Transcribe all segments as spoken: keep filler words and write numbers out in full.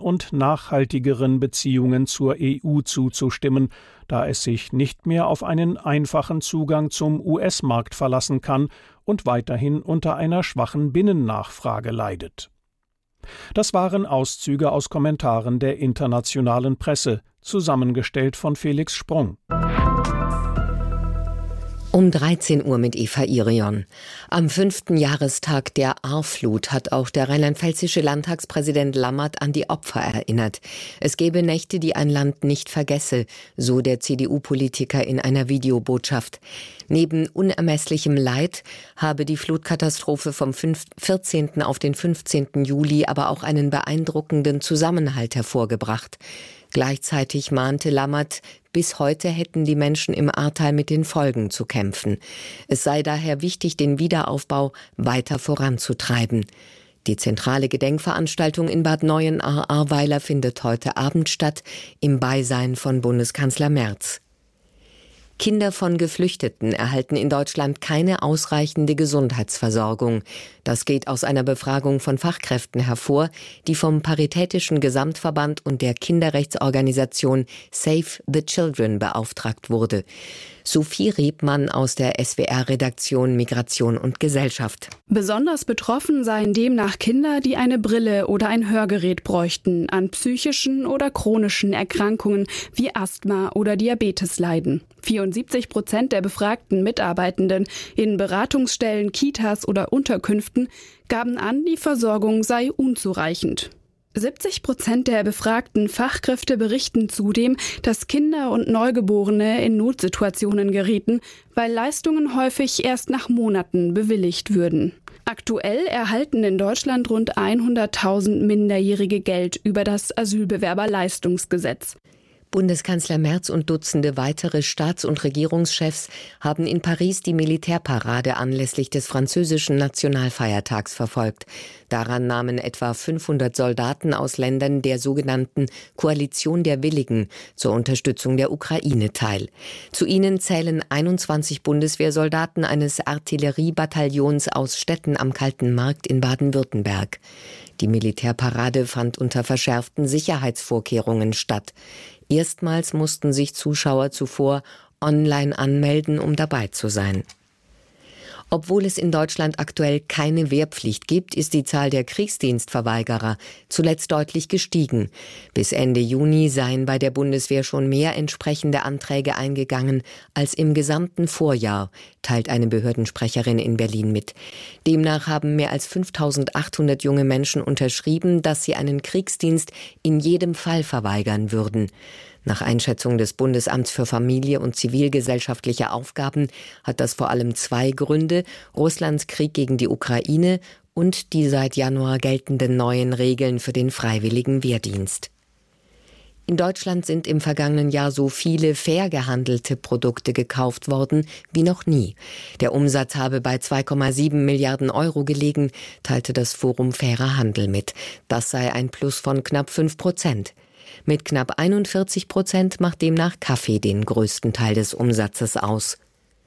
und nachhaltigeren Beziehungen zur E U zuzustimmen, da es sich nicht mehr auf einen einfachen Zugang zum U S-Markt verlassen kann und weiterhin unter einer schwachen Binnennachfrage leidet. Das waren Auszüge aus Kommentaren der internationalen Presse, zusammengestellt von Felix Sprung. Um dreizehn Uhr mit Eva Irion. Am fünften Jahrestag der Ahrflut hat auch der rheinland-pfälzische Landtagspräsident Lammert an die Opfer erinnert. Es gebe Nächte, die ein Land nicht vergesse, so der C D U-Politiker in einer Videobotschaft. Neben unermesslichem Leid habe die Flutkatastrophe vom vierzehnten auf den fünfzehnten Juli aber auch einen beeindruckenden Zusammenhalt hervorgebracht. Gleichzeitig mahnte Lammert, bis heute hätten die Menschen im Ahrtal mit den Folgen zu kämpfen. Es sei daher wichtig, den Wiederaufbau weiter voranzutreiben. Die zentrale Gedenkveranstaltung in Bad Neuenahr-Ahrweiler findet heute Abend statt, im Beisein von Bundeskanzler Merz. Kinder von Geflüchteten erhalten in Deutschland keine ausreichende Gesundheitsversorgung. Das geht aus einer Befragung von Fachkräften hervor, die vom Paritätischen Gesamtverband und der Kinderrechtsorganisation Save the Children beauftragt wurde. Sophie Rebmann aus der S W R-Redaktion Migration und Gesellschaft. Besonders betroffen seien demnach Kinder, die eine Brille oder ein Hörgerät bräuchten, an psychischen oder chronischen Erkrankungen wie Asthma oder Diabetes leiden. vierundsiebzig Prozent der befragten Mitarbeitenden in Beratungsstellen, Kitas oder Unterkünften gaben an, die Versorgung sei unzureichend. siebzig Prozent der befragten Fachkräfte berichten zudem, dass Kinder und Neugeborene in Notsituationen gerieten, weil Leistungen häufig erst nach Monaten bewilligt würden. Aktuell erhalten in Deutschland rund hunderttausend Minderjährige Geld über das Asylbewerberleistungsgesetz. Bundeskanzler Merz und Dutzende weitere Staats- und Regierungschefs haben in Paris die Militärparade anlässlich des französischen Nationalfeiertags verfolgt. Daran nahmen etwa fünfhundert Soldaten aus Ländern der sogenannten Koalition der Willigen zur Unterstützung der Ukraine teil. Zu ihnen zählen einundzwanzig Bundeswehrsoldaten eines Artilleriebataillons aus Stetten am Kalten Markt in Baden-Württemberg. Die Militärparade fand unter verschärften Sicherheitsvorkehrungen statt. Erstmals mussten sich Zuschauer zuvor online anmelden, um dabei zu sein. Obwohl es in Deutschland aktuell keine Wehrpflicht gibt, ist die Zahl der Kriegsdienstverweigerer zuletzt deutlich gestiegen. Bis Ende Juni seien bei der Bundeswehr schon mehr entsprechende Anträge eingegangen als im gesamten Vorjahr, teilt eine Behördensprecherin in Berlin mit. Demnach haben mehr als fünftausendachthundert junge Menschen unterschrieben, dass sie einen Kriegsdienst in jedem Fall verweigern würden. Nach Einschätzung des Bundesamts für Familie und zivilgesellschaftliche Aufgaben hat das vor allem zwei Gründe: Russlands Krieg gegen die Ukraine und die seit Januar geltenden neuen Regeln für den freiwilligen Wehrdienst. In Deutschland sind im vergangenen Jahr so viele fair gehandelte Produkte gekauft worden wie noch nie. Der Umsatz habe bei zwei Komma sieben Milliarden Euro gelegen, teilte das Forum Fairer Handel mit. Das sei ein Plus von knapp fünf Prozent. Mit knapp einundvierzig Prozent macht demnach Kaffee den größten Teil des Umsatzes aus.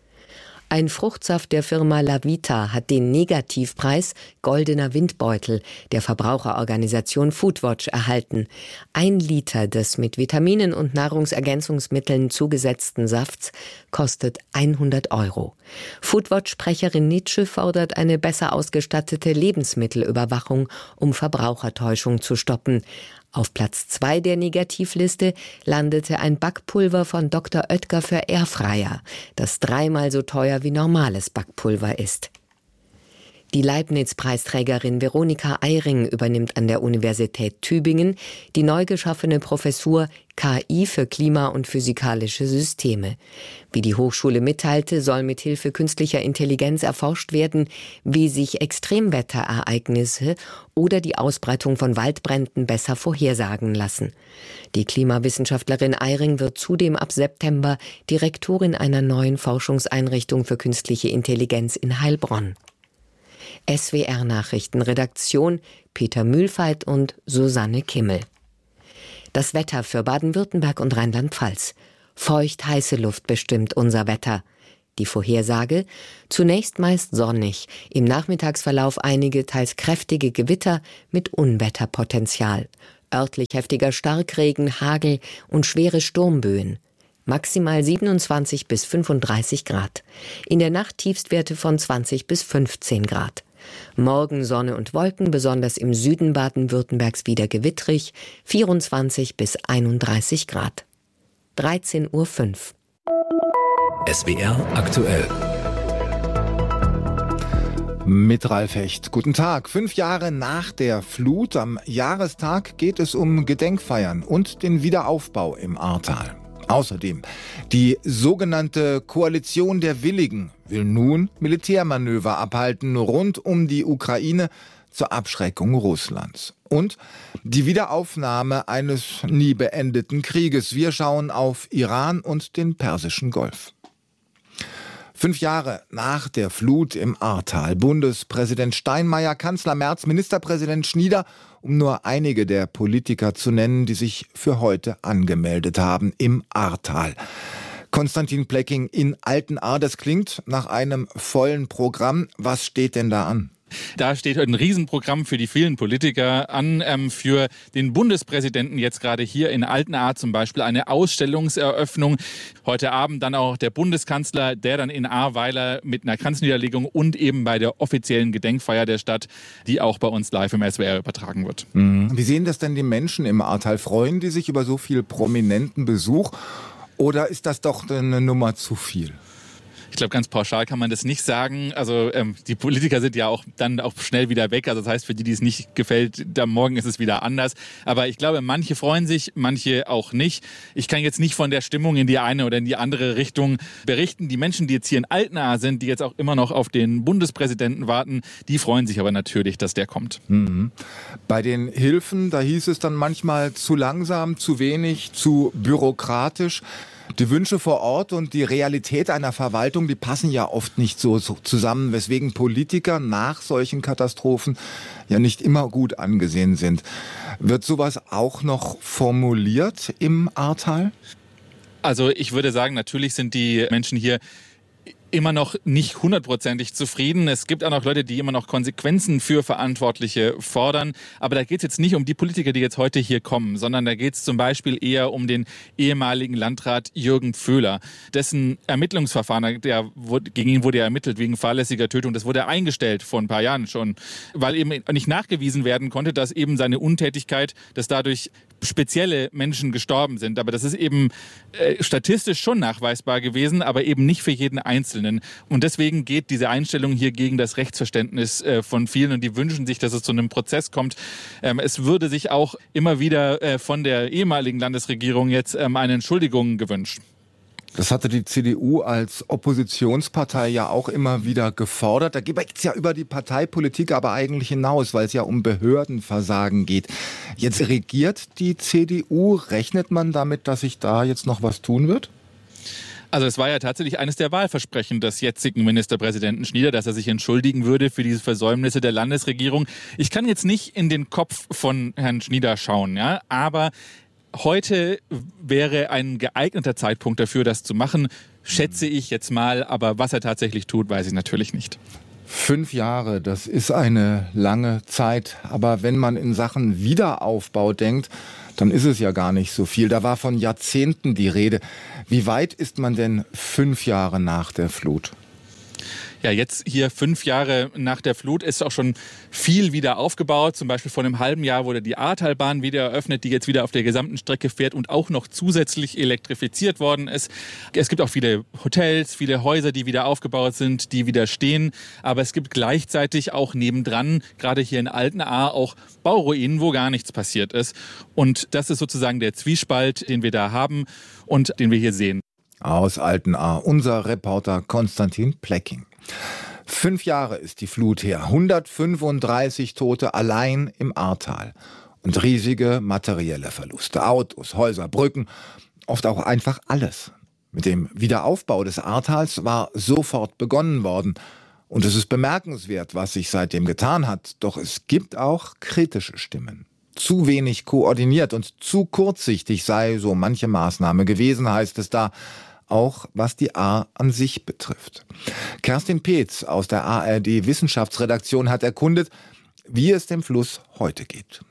Ein Fruchtsaft der Firma Lavita hat den Negativpreis Goldener Windbeutel der Verbraucherorganisation Foodwatch erhalten. Ein Liter des mit Vitaminen und Nahrungsergänzungsmitteln zugesetzten Safts kostet hundert Euro. Foodwatch-Sprecherin Nitsche fordert eine besser ausgestattete Lebensmittelüberwachung, um Verbrauchertäuschung zu stoppen. Auf Platz zwei der Negativliste landete ein Backpulver von Doktor Oetker für Airfryer, das dreimal so teuer wie normales Backpulver ist. Die Leibniz-Preisträgerin Veronika Eyring übernimmt an der Universität Tübingen die neu geschaffene Professur K I für Klima- und physikalische Systeme. Wie die Hochschule mitteilte, soll mithilfe künstlicher Intelligenz erforscht werden, wie sich Extremwetterereignisse oder die Ausbreitung von Waldbränden besser vorhersagen lassen. Die Klimawissenschaftlerin Eyring wird zudem ab September Direktorin einer neuen Forschungseinrichtung für künstliche Intelligenz in Heilbronn. S W R-Nachrichten, Redaktion Peter Mühlfeit und Susanne Kimmel. Das Wetter für Baden-Württemberg und Rheinland-Pfalz. Feucht heiße Luft bestimmt unser Wetter. Die Vorhersage: zunächst meist sonnig, im Nachmittagsverlauf einige teils kräftige Gewitter mit Unwetterpotenzial. Örtlich heftiger Starkregen, Hagel und schwere Sturmböen. Maximal siebenundzwanzig bis fünfunddreißig Grad. In der Nacht Tiefstwerte von zwanzig bis fünfzehn Grad. Morgen Sonne und Wolken, besonders im Süden Baden-Württembergs wieder gewittrig, vierundzwanzig bis einunddreißig Grad. dreizehn Uhr fünf. S W R aktuell. Mit Ralf Hecht. Guten Tag. Fünf Jahre nach der Flut am Jahrestag geht es um Gedenkfeiern und den Wiederaufbau im Ahrtal. Außerdem, die sogenannte Koalition der Willigen will nun Militärmanöver abhalten rund um die Ukraine zur Abschreckung Russlands. Und die Wiederaufnahme eines nie beendeten Krieges. Wir schauen auf Iran und den Persischen Golf. Fünf Jahre nach der Flut im Ahrtal. Bundespräsident Steinmeier, Kanzler Merz, Ministerpräsident Schnieder, um nur einige der Politiker zu nennen, die sich für heute angemeldet haben im Ahrtal. Konstantin Plecking in Altenahr, das klingt nach einem vollen Programm. Was steht denn da an? Da steht ein Riesenprogramm für die vielen Politiker an, ähm, für den Bundespräsidenten jetzt gerade hier in Altenahr zum Beispiel eine Ausstellungseröffnung. Heute Abend dann auch der Bundeskanzler, der dann in Ahrweiler mit einer Kranzniederlegung und eben bei der offiziellen Gedenkfeier der Stadt, die auch bei uns live im S W R übertragen wird. Wie sehen das denn die Menschen im Ahrtal? Freuen die sich über so viel prominenten Besuch oder ist das doch eine Nummer zu viel? Ich glaube, ganz pauschal kann man das nicht sagen. Also ähm, die Politiker sind ja auch dann auch schnell wieder weg. Also das heißt, für die, die es nicht gefällt, da morgen ist es wieder anders. Aber ich glaube, manche freuen sich, manche auch nicht. Ich kann jetzt nicht von der Stimmung in die eine oder in die andere Richtung berichten. Die Menschen, die jetzt hier in Altenahr sind, die jetzt auch immer noch auf den Bundespräsidenten warten, die freuen sich aber natürlich, dass der kommt. Mhm. Bei den Hilfen, da hieß es dann manchmal zu langsam, zu wenig, zu bürokratisch. Die Wünsche vor Ort und die Realität einer Verwaltung, die passen ja oft nicht so, so zusammen, weswegen Politiker nach solchen Katastrophen ja nicht immer gut angesehen sind. Wird sowas auch noch formuliert im Ahrtal? Also ich würde sagen, natürlich sind die Menschen hier immer noch nicht hundertprozentig zufrieden. Es gibt auch noch Leute, die immer noch Konsequenzen für Verantwortliche fordern. Aber da geht es jetzt nicht um die Politiker, die jetzt heute hier kommen, sondern da geht es zum Beispiel eher um den ehemaligen Landrat Jürgen Pföhler. Dessen Ermittlungsverfahren, der, gegen ihn wurde ja ermittelt wegen fahrlässiger Tötung. Das wurde eingestellt vor ein paar Jahren schon, weil eben nicht nachgewiesen werden konnte, dass eben seine Untätigkeit, dass dadurch spezielle Menschen gestorben sind. Aber das ist eben äh, statistisch schon nachweisbar gewesen, aber eben nicht für jeden Einzelnen. Und deswegen geht diese Einstellung hier gegen das Rechtsverständnis äh, von vielen und die wünschen sich, dass es zu einem Prozess kommt. Ähm, es würde sich auch immer wieder äh, von der ehemaligen Landesregierung jetzt ähm, eine Entschuldigung gewünscht. Das hatte die C D U als Oppositionspartei ja auch immer wieder gefordert. Da geht es ja über die Parteipolitik aber eigentlich hinaus, weil es ja um Behördenversagen geht. Jetzt regiert die C D U. Rechnet man damit, dass sich da jetzt noch was tun wird? Also es war ja tatsächlich eines der Wahlversprechen des jetzigen Ministerpräsidenten Schnieder, dass er sich entschuldigen würde für diese Versäumnisse der Landesregierung. Ich kann jetzt nicht in den Kopf von Herrn Schnieder schauen, ja, aber heute wäre ein geeigneter Zeitpunkt dafür, das zu machen, schätze ich jetzt mal. Aber was er tatsächlich tut, weiß ich natürlich nicht. Fünf Jahre, das ist eine lange Zeit. Aber wenn man in Sachen Wiederaufbau denkt, dann ist es ja gar nicht so viel. Da war von Jahrzehnten die Rede. Wie weit ist man denn fünf Jahre nach der Flut? Ja, jetzt hier fünf Jahre nach der Flut ist auch schon viel wieder aufgebaut. Zum Beispiel vor einem halben Jahr wurde die Ahrtalbahn wieder eröffnet, die jetzt wieder auf der gesamten Strecke fährt und auch noch zusätzlich elektrifiziert worden ist. Es gibt auch viele Hotels, viele Häuser, die wieder aufgebaut sind, die wieder stehen. Aber es gibt gleichzeitig auch nebendran, gerade hier in Altenahr, auch Bauruinen, wo gar nichts passiert ist. Und das ist sozusagen der Zwiespalt, den wir da haben und den wir hier sehen. Aus Altenahr, unser Reporter Konstantin Plecking. Fünf Jahre ist die Flut her, hundertfünfunddreißig Tote allein im Ahrtal und riesige materielle Verluste, Autos, Häuser, Brücken, oft auch einfach alles. Mit dem Wiederaufbau des Ahrtals war sofort begonnen worden und es ist bemerkenswert, was sich seitdem getan hat, doch es gibt auch kritische Stimmen. Zu wenig koordiniert und zu kurzsichtig sei so manche Maßnahme gewesen, heißt es da, auch was die Ahr an sich betrifft. Kerstin Peetz aus der A R D Wissenschaftsredaktion hat erkundet, wie es dem Fluss heute geht.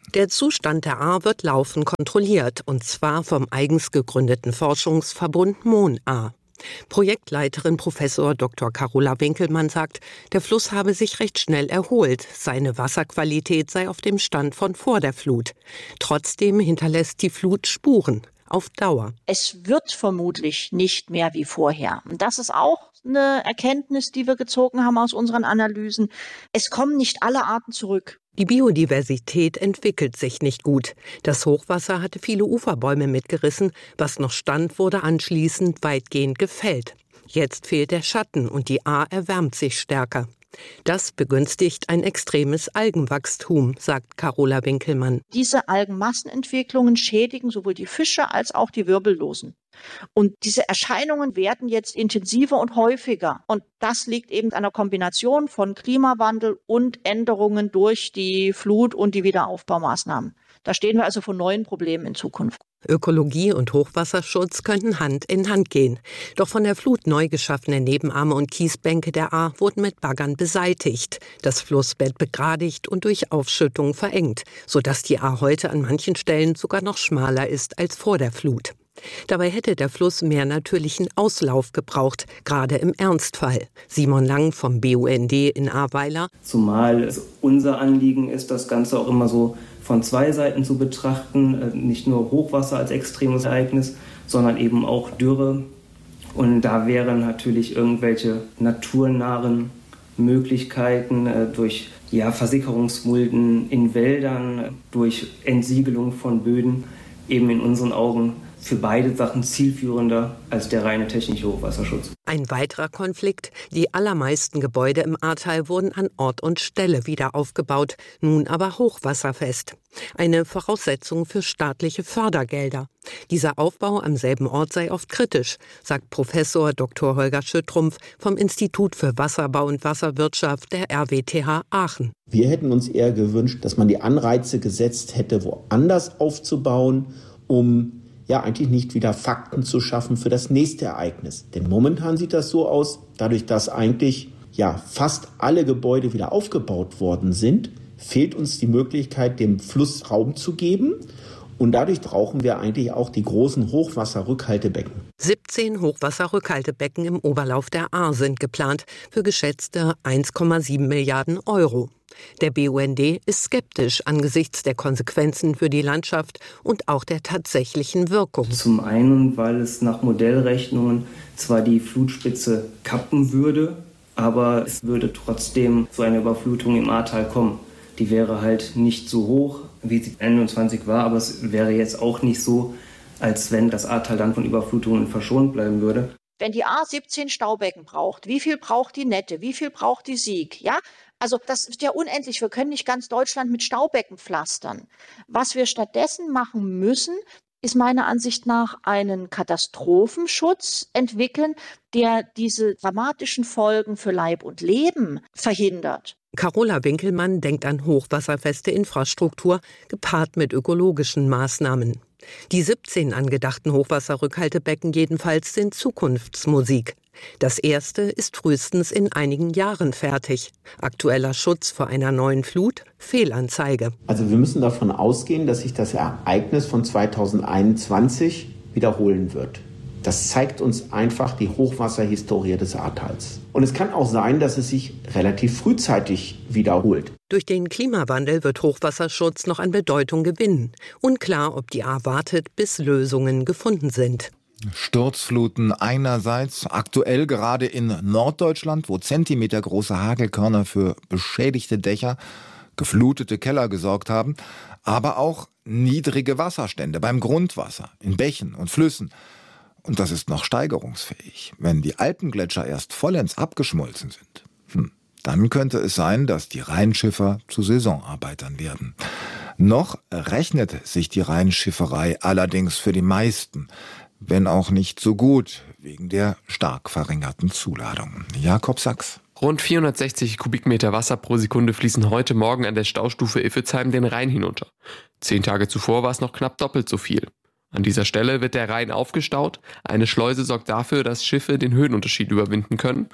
Der Zustand der Ahr wird laufend kontrolliert, und zwar vom eigens gegründeten Forschungsverbund MON-Ahr. Projektleiterin Professor Doktor Carola Winkelmann sagt, der Fluss habe sich recht schnell erholt. Seine Wasserqualität sei auf dem Stand von vor der Flut. Trotzdem hinterlässt die Flut Spuren auf Dauer. Es wird vermutlich nicht mehr wie vorher. Und das ist auch eine Erkenntnis, die wir gezogen haben aus unseren Analysen. Es kommen nicht alle Arten zurück. Die Biodiversität entwickelt sich nicht gut. Das Hochwasser hatte viele Uferbäume mitgerissen. Was noch stand, wurde anschließend weitgehend gefällt. Jetzt fehlt der Schatten und die Ahr erwärmt sich stärker. Das begünstigt ein extremes Algenwachstum, sagt Carola Winkelmann. Diese Algenmassenentwicklungen schädigen sowohl die Fische als auch die Wirbellosen. Und diese Erscheinungen werden jetzt intensiver und häufiger. Und das liegt eben an einer Kombination von Klimawandel und Änderungen durch die Flut und die Wiederaufbaumaßnahmen. Da stehen wir also vor neuen Problemen in Zukunft. Ökologie und Hochwasserschutz könnten Hand in Hand gehen. Doch von der Flut neu geschaffene Nebenarme und Kiesbänke der Ahr wurden mit Baggern beseitigt, das Flussbett begradigt und durch Aufschüttung verengt, sodass die Ahr heute an manchen Stellen sogar noch schmaler ist als vor der Flut. Dabei hätte der Fluss mehr natürlichen Auslauf gebraucht, gerade im Ernstfall. Simon Lang vom B U N D in Ahrweiler. Zumal es unser Anliegen ist, das Ganze auch immer so von zwei Seiten zu betrachten. Nicht nur Hochwasser als extremes Ereignis, sondern eben auch Dürre. Und da wären natürlich irgendwelche naturnahen Möglichkeiten durch ja, Versickerungsmulden in Wäldern, durch Entsiegelung von Böden eben in unseren Augen für beide Sachen zielführender als der reine technische Hochwasserschutz. Ein weiterer Konflikt: Die allermeisten Gebäude im Ahrtal wurden an Ort und Stelle wieder aufgebaut, nun aber hochwasserfest. Eine Voraussetzung für staatliche Fördergelder. Dieser Aufbau am selben Ort sei oft kritisch, sagt Professor Doktor Holger Schüttrumpf vom Institut für Wasserbau und Wasserwirtschaft der R W T H Aachen. Wir hätten uns eher gewünscht, dass man die Anreize gesetzt hätte, woanders aufzubauen, um ja eigentlich nicht wieder Fakten zu schaffen für das nächste Ereignis. Denn momentan sieht das so aus, dadurch, dass eigentlich ja fast alle Gebäude wieder aufgebaut worden sind, fehlt uns die Möglichkeit, dem Fluss Raum zu geben. Und dadurch brauchen wir eigentlich auch die großen Hochwasserrückhaltebecken. siebzehn Hochwasserrückhaltebecken im Oberlauf der Ahr sind geplant für geschätzte eins Komma sieben Milliarden Euro. Der B U N D ist skeptisch angesichts der Konsequenzen für die Landschaft und auch der tatsächlichen Wirkung. Zum einen, weil es nach Modellrechnungen zwar die Flutspitze kappen würde, aber es würde trotzdem zu einer Überflutung im Ahrtal kommen. Die wäre halt nicht so hoch, wie sie einundzwanzig war, aber es wäre jetzt auch nicht so, als wenn das Ahrtal dann von Überflutungen verschont bleiben würde. Wenn die Ahr siebzehn Staubecken braucht, wie viel braucht die Nette, wie viel braucht die Sieg? Ja, also das ist ja unendlich. Wir können nicht ganz Deutschland mit Staubecken pflastern. Was wir stattdessen machen müssen, ist meiner Ansicht nach einen Katastrophenschutz entwickeln, der diese dramatischen Folgen für Leib und Leben verhindert. Carola Winkelmann denkt an hochwasserfeste Infrastruktur, gepaart mit ökologischen Maßnahmen. Die siebzehn angedachten Hochwasserrückhaltebecken jedenfalls sind Zukunftsmusik. Das erste ist frühestens in einigen Jahren fertig. Aktueller Schutz vor einer neuen Flut? Fehlanzeige. Also wir müssen davon ausgehen, dass sich das Ereignis von zweitausendeinundzwanzig wiederholen wird. Das zeigt uns einfach die Hochwasserhistorie des Ahrtals. Und es kann auch sein, dass es sich relativ frühzeitig wiederholt. Durch den Klimawandel wird Hochwasserschutz noch an Bedeutung gewinnen. Unklar, ob die Ahr wartet, bis Lösungen gefunden sind. Sturzfluten einerseits, aktuell gerade in Norddeutschland, wo zentimetergroße Hagelkörner für beschädigte Dächer, geflutete Keller gesorgt haben, aber auch niedrige Wasserstände beim Grundwasser, in Bächen und Flüssen. Und das ist noch steigerungsfähig. Wenn die Alpengletscher erst vollends abgeschmolzen sind, hm, dann könnte es sein, dass die Rheinschiffer zu Saisonarbeitern werden. Noch rechnet sich die Rheinschifferei allerdings für die meisten, wenn auch nicht so gut, wegen der stark verringerten Zuladung. Jakob Sachs. Rund vierhundertsechzig Kubikmeter Wasser pro Sekunde fließen heute Morgen an der Staustufe Iffezheim den Rhein hinunter. Zehn Tage zuvor war es noch knapp doppelt so viel. An dieser Stelle wird der Rhein aufgestaut. Eine Schleuse sorgt dafür, dass Schiffe den Höhenunterschied überwinden können.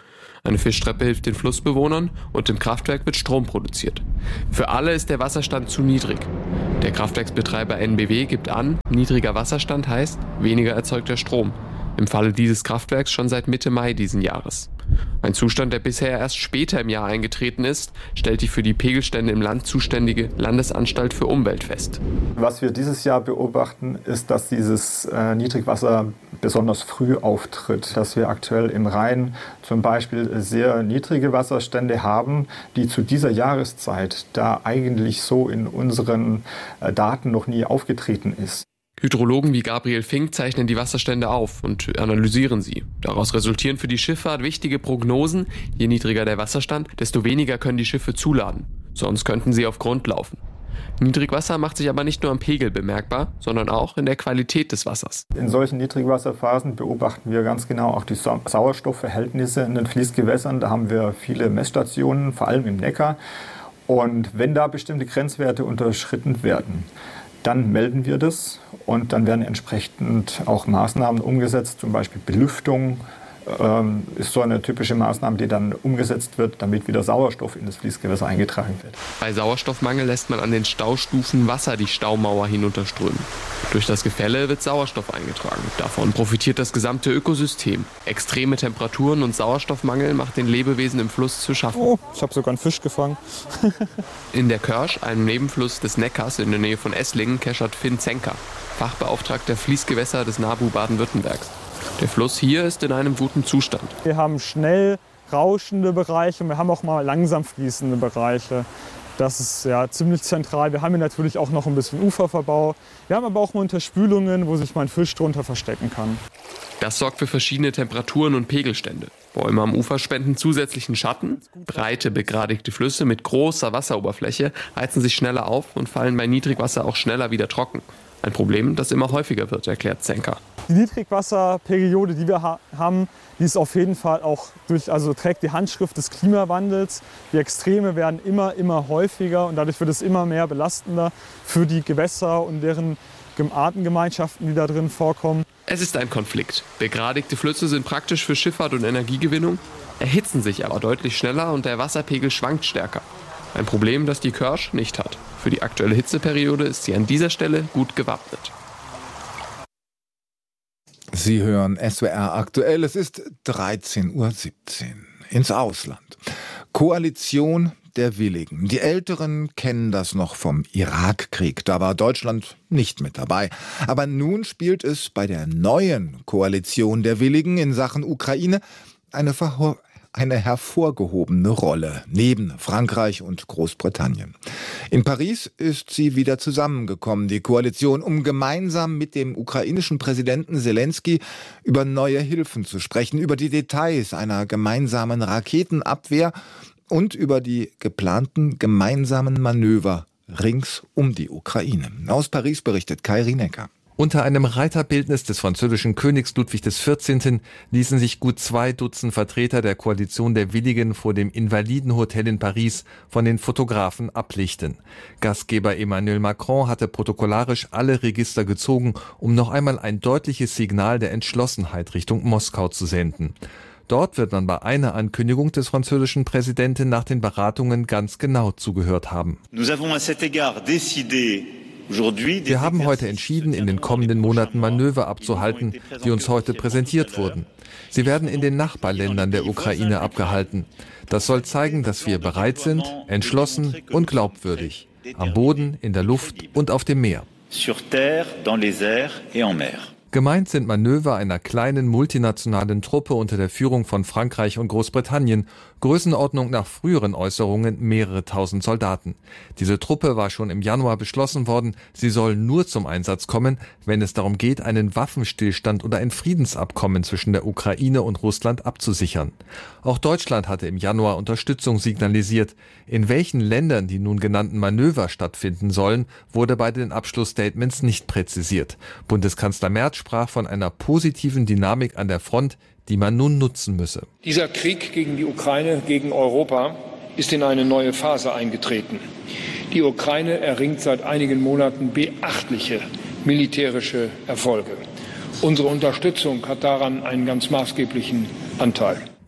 Eine Fischtreppe hilft den Flussbewohnern und im Kraftwerk wird Strom produziert. Für alle ist der Wasserstand zu niedrig. Der Kraftwerksbetreiber N B W gibt an, niedriger Wasserstand heißt weniger erzeugter Strom. Im Falle dieses Kraftwerks schon seit Mitte Mai diesen Jahres. Ein Zustand, der bisher erst später im Jahr eingetreten ist, stellt die für die Pegelstände im Land zuständige Landesanstalt für Umwelt fest. Was wir dieses Jahr beobachten, ist, dass dieses äh, Niedrigwasser besonders früh auftritt. Dass wir aktuell im Rhein zum Beispiel sehr niedrige Wasserstände haben, die zu dieser Jahreszeit da eigentlich so in unseren äh, Daten noch nie aufgetreten ist. Hydrologen wie Gabriel Fink zeichnen die Wasserstände auf und analysieren sie. Daraus resultieren für die Schifffahrt wichtige Prognosen. Je niedriger der Wasserstand, desto weniger können die Schiffe zuladen. Sonst könnten sie auf Grund laufen. Niedrigwasser macht sich aber nicht nur am Pegel bemerkbar, sondern auch in der Qualität des Wassers. In solchen Niedrigwasserphasen beobachten wir ganz genau auch die Sauerstoffverhältnisse in den Fließgewässern. Da haben wir viele Messstationen, vor allem im Neckar. Und wenn da bestimmte Grenzwerte unterschritten werden, dann melden wir das und dann werden entsprechend auch Maßnahmen umgesetzt, zum Beispiel Belüftung ähm, ist so eine typische Maßnahme, die dann umgesetzt wird, damit wieder Sauerstoff in das Fließgewässer eingetragen wird. Bei Sauerstoffmangel lässt man an den Staustufen Wasser die Staumauer hinunterströmen. Durch das Gefälle wird Sauerstoff eingetragen. Davon profitiert das gesamte Ökosystem. Extreme Temperaturen und Sauerstoffmangel macht den Lebewesen im Fluss zu schaffen. Oh, ich habe sogar einen Fisch gefangen. In der Körsch, einem Nebenfluss des Neckars in der Nähe von Esslingen, keschert Finn Zenker, Fachbeauftragter Fließgewässer des NABU Baden-Württembergs. Der Fluss hier ist in einem guten Zustand. Wir haben schnell rauschende Bereiche und wir haben auch mal langsam fließende Bereiche. Das ist ja ziemlich zentral. Wir haben hier natürlich auch noch ein bisschen Uferverbau. Wir haben aber auch mal Unterspülungen, wo sich mein Fisch drunter verstecken kann. Das sorgt für verschiedene Temperaturen und Pegelstände. Bäume am Ufer spenden zusätzlichen Schatten. Breite, begradigte Flüsse mit großer Wasseroberfläche heizen sich schneller auf und fallen bei Niedrigwasser auch schneller wieder trocken. Ein Problem, das immer häufiger wird, erklärt Zenker. Die Niedrigwasserperiode, die wir ha- haben, die ist auf jeden Fall auch durch, also trägt die Handschrift des Klimawandels. Die Extreme werden immer, immer häufiger und dadurch wird es immer mehr belastender für die Gewässer und deren Artengemeinschaften, die da drin vorkommen. Es ist ein Konflikt. Begradigte Flüsse sind praktisch für Schifffahrt und Energiegewinnung, erhitzen sich aber deutlich schneller und der Wasserpegel schwankt stärker. Ein Problem, das die Körsch nicht hat. Für die aktuelle Hitzeperiode ist sie an dieser Stelle gut gewappnet. Sie hören S W R aktuell. Es ist dreizehn Uhr siebzehn. Ins Ausland. Koalition der Willigen. Die Älteren kennen das noch vom Irakkrieg. Da war Deutschland nicht mit dabei. Aber nun spielt es bei der neuen Koalition der Willigen in Sachen Ukraine eine Verho- eine hervorgehobene Rolle, neben Frankreich und Großbritannien. In Paris ist sie wieder zusammengekommen, die Koalition, um gemeinsam mit dem ukrainischen Präsidenten Selensky über neue Hilfen zu sprechen, über die Details einer gemeinsamen Raketenabwehr und über die geplanten gemeinsamen Manöver rings um die Ukraine. Aus Paris berichtet Kai Rinecker. Unter einem Reiterbildnis des französischen Königs Ludwig des vierzehnten. ließen sich gut zwei Dutzend Vertreter der Koalition der Willigen vor dem Invalidenhotel in Paris von den Fotografen ablichten. Gastgeber Emmanuel Macron hatte protokollarisch alle Register gezogen, um noch einmal ein deutliches Signal der Entschlossenheit Richtung Moskau zu senden. Dort wird man bei einer Ankündigung des französischen Präsidenten nach den Beratungen ganz genau zugehört haben. Nous avons à cet égard décidé Wir haben heute entschieden, in den kommenden Monaten Manöver abzuhalten, die uns heute präsentiert wurden. Sie werden in den Nachbarländern der Ukraine abgehalten. Das soll zeigen, dass wir bereit sind, entschlossen und glaubwürdig. Am Boden, in der Luft und auf dem Meer. Sur terre, dans les airs et en mer. Gemeint sind Manöver einer kleinen multinationalen Truppe unter der Führung von Frankreich und Großbritannien. Größenordnung nach früheren Äußerungen mehrere tausend Soldaten. Diese Truppe war schon im Januar beschlossen worden. Sie soll nur zum Einsatz kommen, wenn es darum geht, einen Waffenstillstand oder ein Friedensabkommen zwischen der Ukraine und Russland abzusichern. Auch Deutschland hatte im Januar Unterstützung signalisiert. In welchen Ländern die nun genannten Manöver stattfinden sollen, wurde bei den Abschlussstatements nicht präzisiert. Bundeskanzler Merz sprach von einer positiven Dynamik an der Front, die man nun nutzen müsse. Dieser Krieg gegen die Ukraine, gegen Europa, ist in eine neue Phase eingetreten. Die Ukraine erringt seit einigen Monaten beachtliche militärische Erfolge. Unsere Unterstützung hat daran einen ganz maßgeblichen Anteil.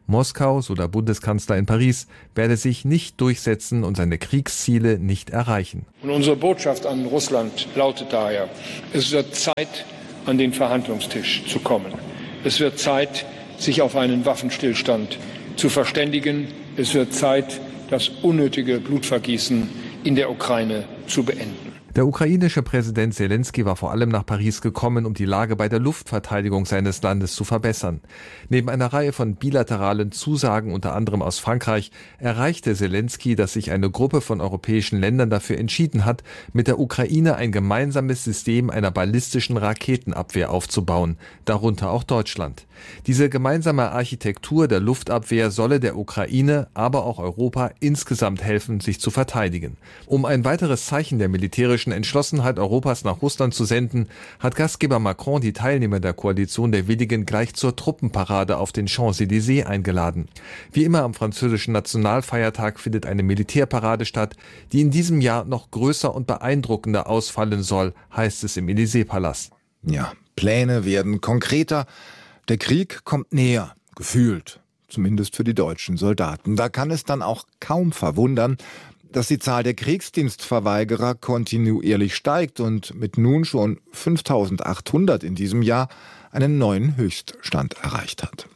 Moskau, so der Bundeskanzler in Paris, werde sich nicht durchsetzen und seine Kriegsziele nicht erreichen. Und unsere Botschaft an Russland lautet daher: Es wird Zeit, an den Verhandlungstisch zu kommen. Es wird Zeit, sich auf einen Waffenstillstand zu verständigen. Es wird Zeit, das unnötige Blutvergießen in der Ukraine zu beenden. Der ukrainische Präsident Selenskyj war vor allem nach Paris gekommen, um die Lage bei der Luftverteidigung seines Landes zu verbessern. Neben einer Reihe von bilateralen Zusagen, unter anderem aus Frankreich, erreichte Selenskyj, dass sich eine Gruppe von europäischen Ländern dafür entschieden hat, mit der Ukraine ein gemeinsames System einer ballistischen Raketenabwehr aufzubauen, darunter auch Deutschland. Diese gemeinsame Architektur der Luftabwehr solle der Ukraine, aber auch Europa insgesamt helfen, sich zu verteidigen. Um ein weiteres Zeichen der militärischen Entschlossenheit Europas nach Russland zu senden, hat Gastgeber Macron die Teilnehmer der Koalition der Willigen gleich zur Truppenparade auf den Champs-Élysées eingeladen. Wie immer am französischen Nationalfeiertag findet eine Militärparade statt, die in diesem Jahr noch größer und beeindruckender ausfallen soll, heißt es im Élysée-Palast. Ja, Pläne werden konkreter. Der Krieg kommt näher, gefühlt, zumindest für die deutschen Soldaten. Da kann es dann auch kaum verwundern, dass die Zahl der Kriegsdienstverweigerer kontinuierlich steigt und mit nun schon fünftausendachthundert in diesem Jahr einen neuen Höchststand erreicht hat.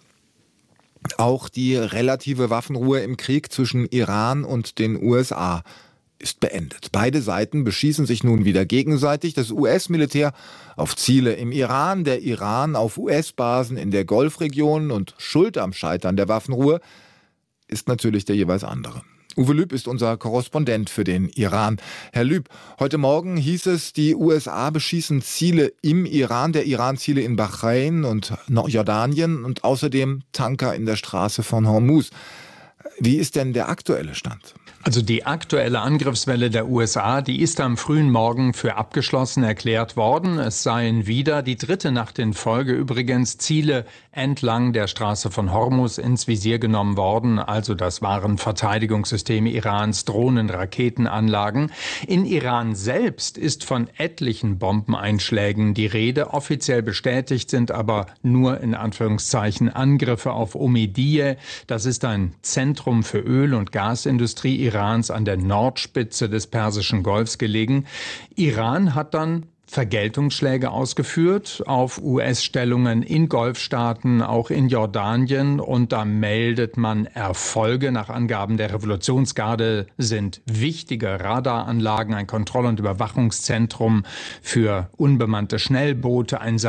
Auch die relative Waffenruhe im Krieg zwischen Iran und den U S A ist beendet. Beide Seiten beschießen sich nun wieder gegenseitig. Das U S-Militär auf Ziele im Iran, der Iran auf U S-Basen in der Golfregion, und schuld am Scheitern der Waffenruhe ist natürlich der jeweils andere. Uwe Lüb ist unser Korrespondent für den Iran. Herr Lüb, heute Morgen hieß es, die U S A beschießen Ziele im Iran, der Iran Ziele in Bahrain und Jordanien und außerdem Tanker in der Straße von Hormuz. Wie ist denn der aktuelle Stand? Also die aktuelle Angriffswelle der U S A, die ist am frühen Morgen für abgeschlossen erklärt worden. Es seien wieder die dritte Nacht in Folge übrigens Ziele entlang der Straße von Hormuz ins Visier genommen worden. Also das waren Verteidigungssysteme Irans, Drohnen, Raketenanlagen. In Iran selbst ist von etlichen Bombeneinschlägen die Rede. Offiziell bestätigt sind aber nur in Anführungszeichen Angriffe auf Omidyeh. Das ist ein Zentrum für Öl- und Gasindustrie Irans an der Nordspitze des Persischen Golfs gelegen. Iran hat dann Vergeltungsschläge ausgeführt auf U S-Stellungen in Golfstaaten, auch in Jordanien, und da meldet man Erfolge. Nach Angaben der Revolutionsgarde sind wichtige Radaranlagen, ein Kontroll- und Überwachungszentrum für unbemannte Schnellboote, ein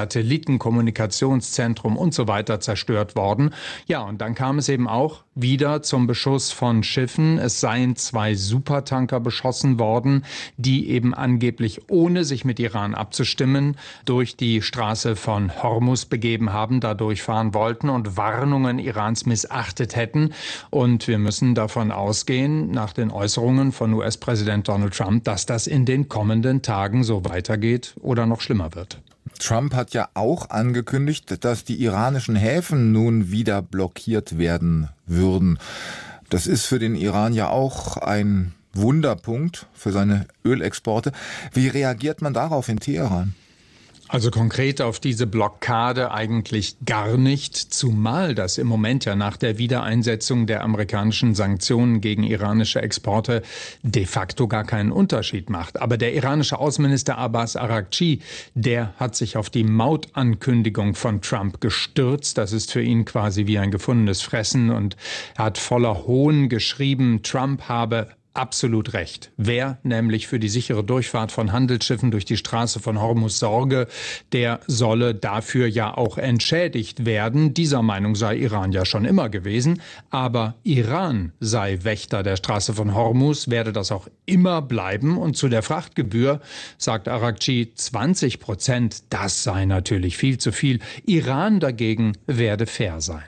Satellitenkommunikationszentrum und so weiter zerstört worden. Ja, und dann kam es eben auch wieder zum Beschuss von Schiffen. Es seien zwei Supertanker beschossen worden, die eben angeblich, ohne sich mit Iran abzustimmen, durch die Straße von Hormuz begeben haben, da durchfahren wollten und Warnungen Irans missachtet hätten. Und wir müssen davon ausgehen, nach den Äußerungen von U S-Präsident Donald Trump, dass das in den kommenden Tagen so weitergeht oder noch schlimmer wird. Trump hat ja auch angekündigt, dass die iranischen Häfen nun wieder blockiert werden würden. Das ist für den Iran ja auch ein Wunderpunkt für seine Ölexporte. Wie reagiert man darauf in Teheran? Also konkret auf diese Blockade eigentlich gar nicht, zumal das im Moment ja nach der Wiedereinsetzung der amerikanischen Sanktionen gegen iranische Exporte de facto gar keinen Unterschied macht. Aber der iranische Außenminister Abbas Araghchi, der hat sich auf die Mautankündigung von Trump gestürzt. Das ist für ihn quasi wie ein gefundenes Fressen, und er hat voller Hohn geschrieben, Trump habe absolut recht. Wer nämlich für die sichere Durchfahrt von Handelsschiffen durch die Straße von Hormuz sorge, der solle dafür ja auch entschädigt werden. Dieser Meinung sei Iran ja schon immer gewesen. Aber Iran sei Wächter der Straße von Hormuz, werde das auch immer bleiben. Und zu der Frachtgebühr sagt Araghchi, zwanzig Prozent, das sei natürlich viel zu viel. Iran dagegen werde fair sein.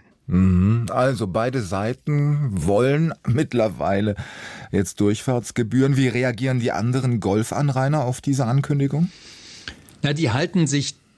Also beide Seiten wollen mittlerweile jetzt Durchfahrtsgebühren. Wie reagieren die anderen Golfanrainer auf diese Ankündigung? Na, die halten sich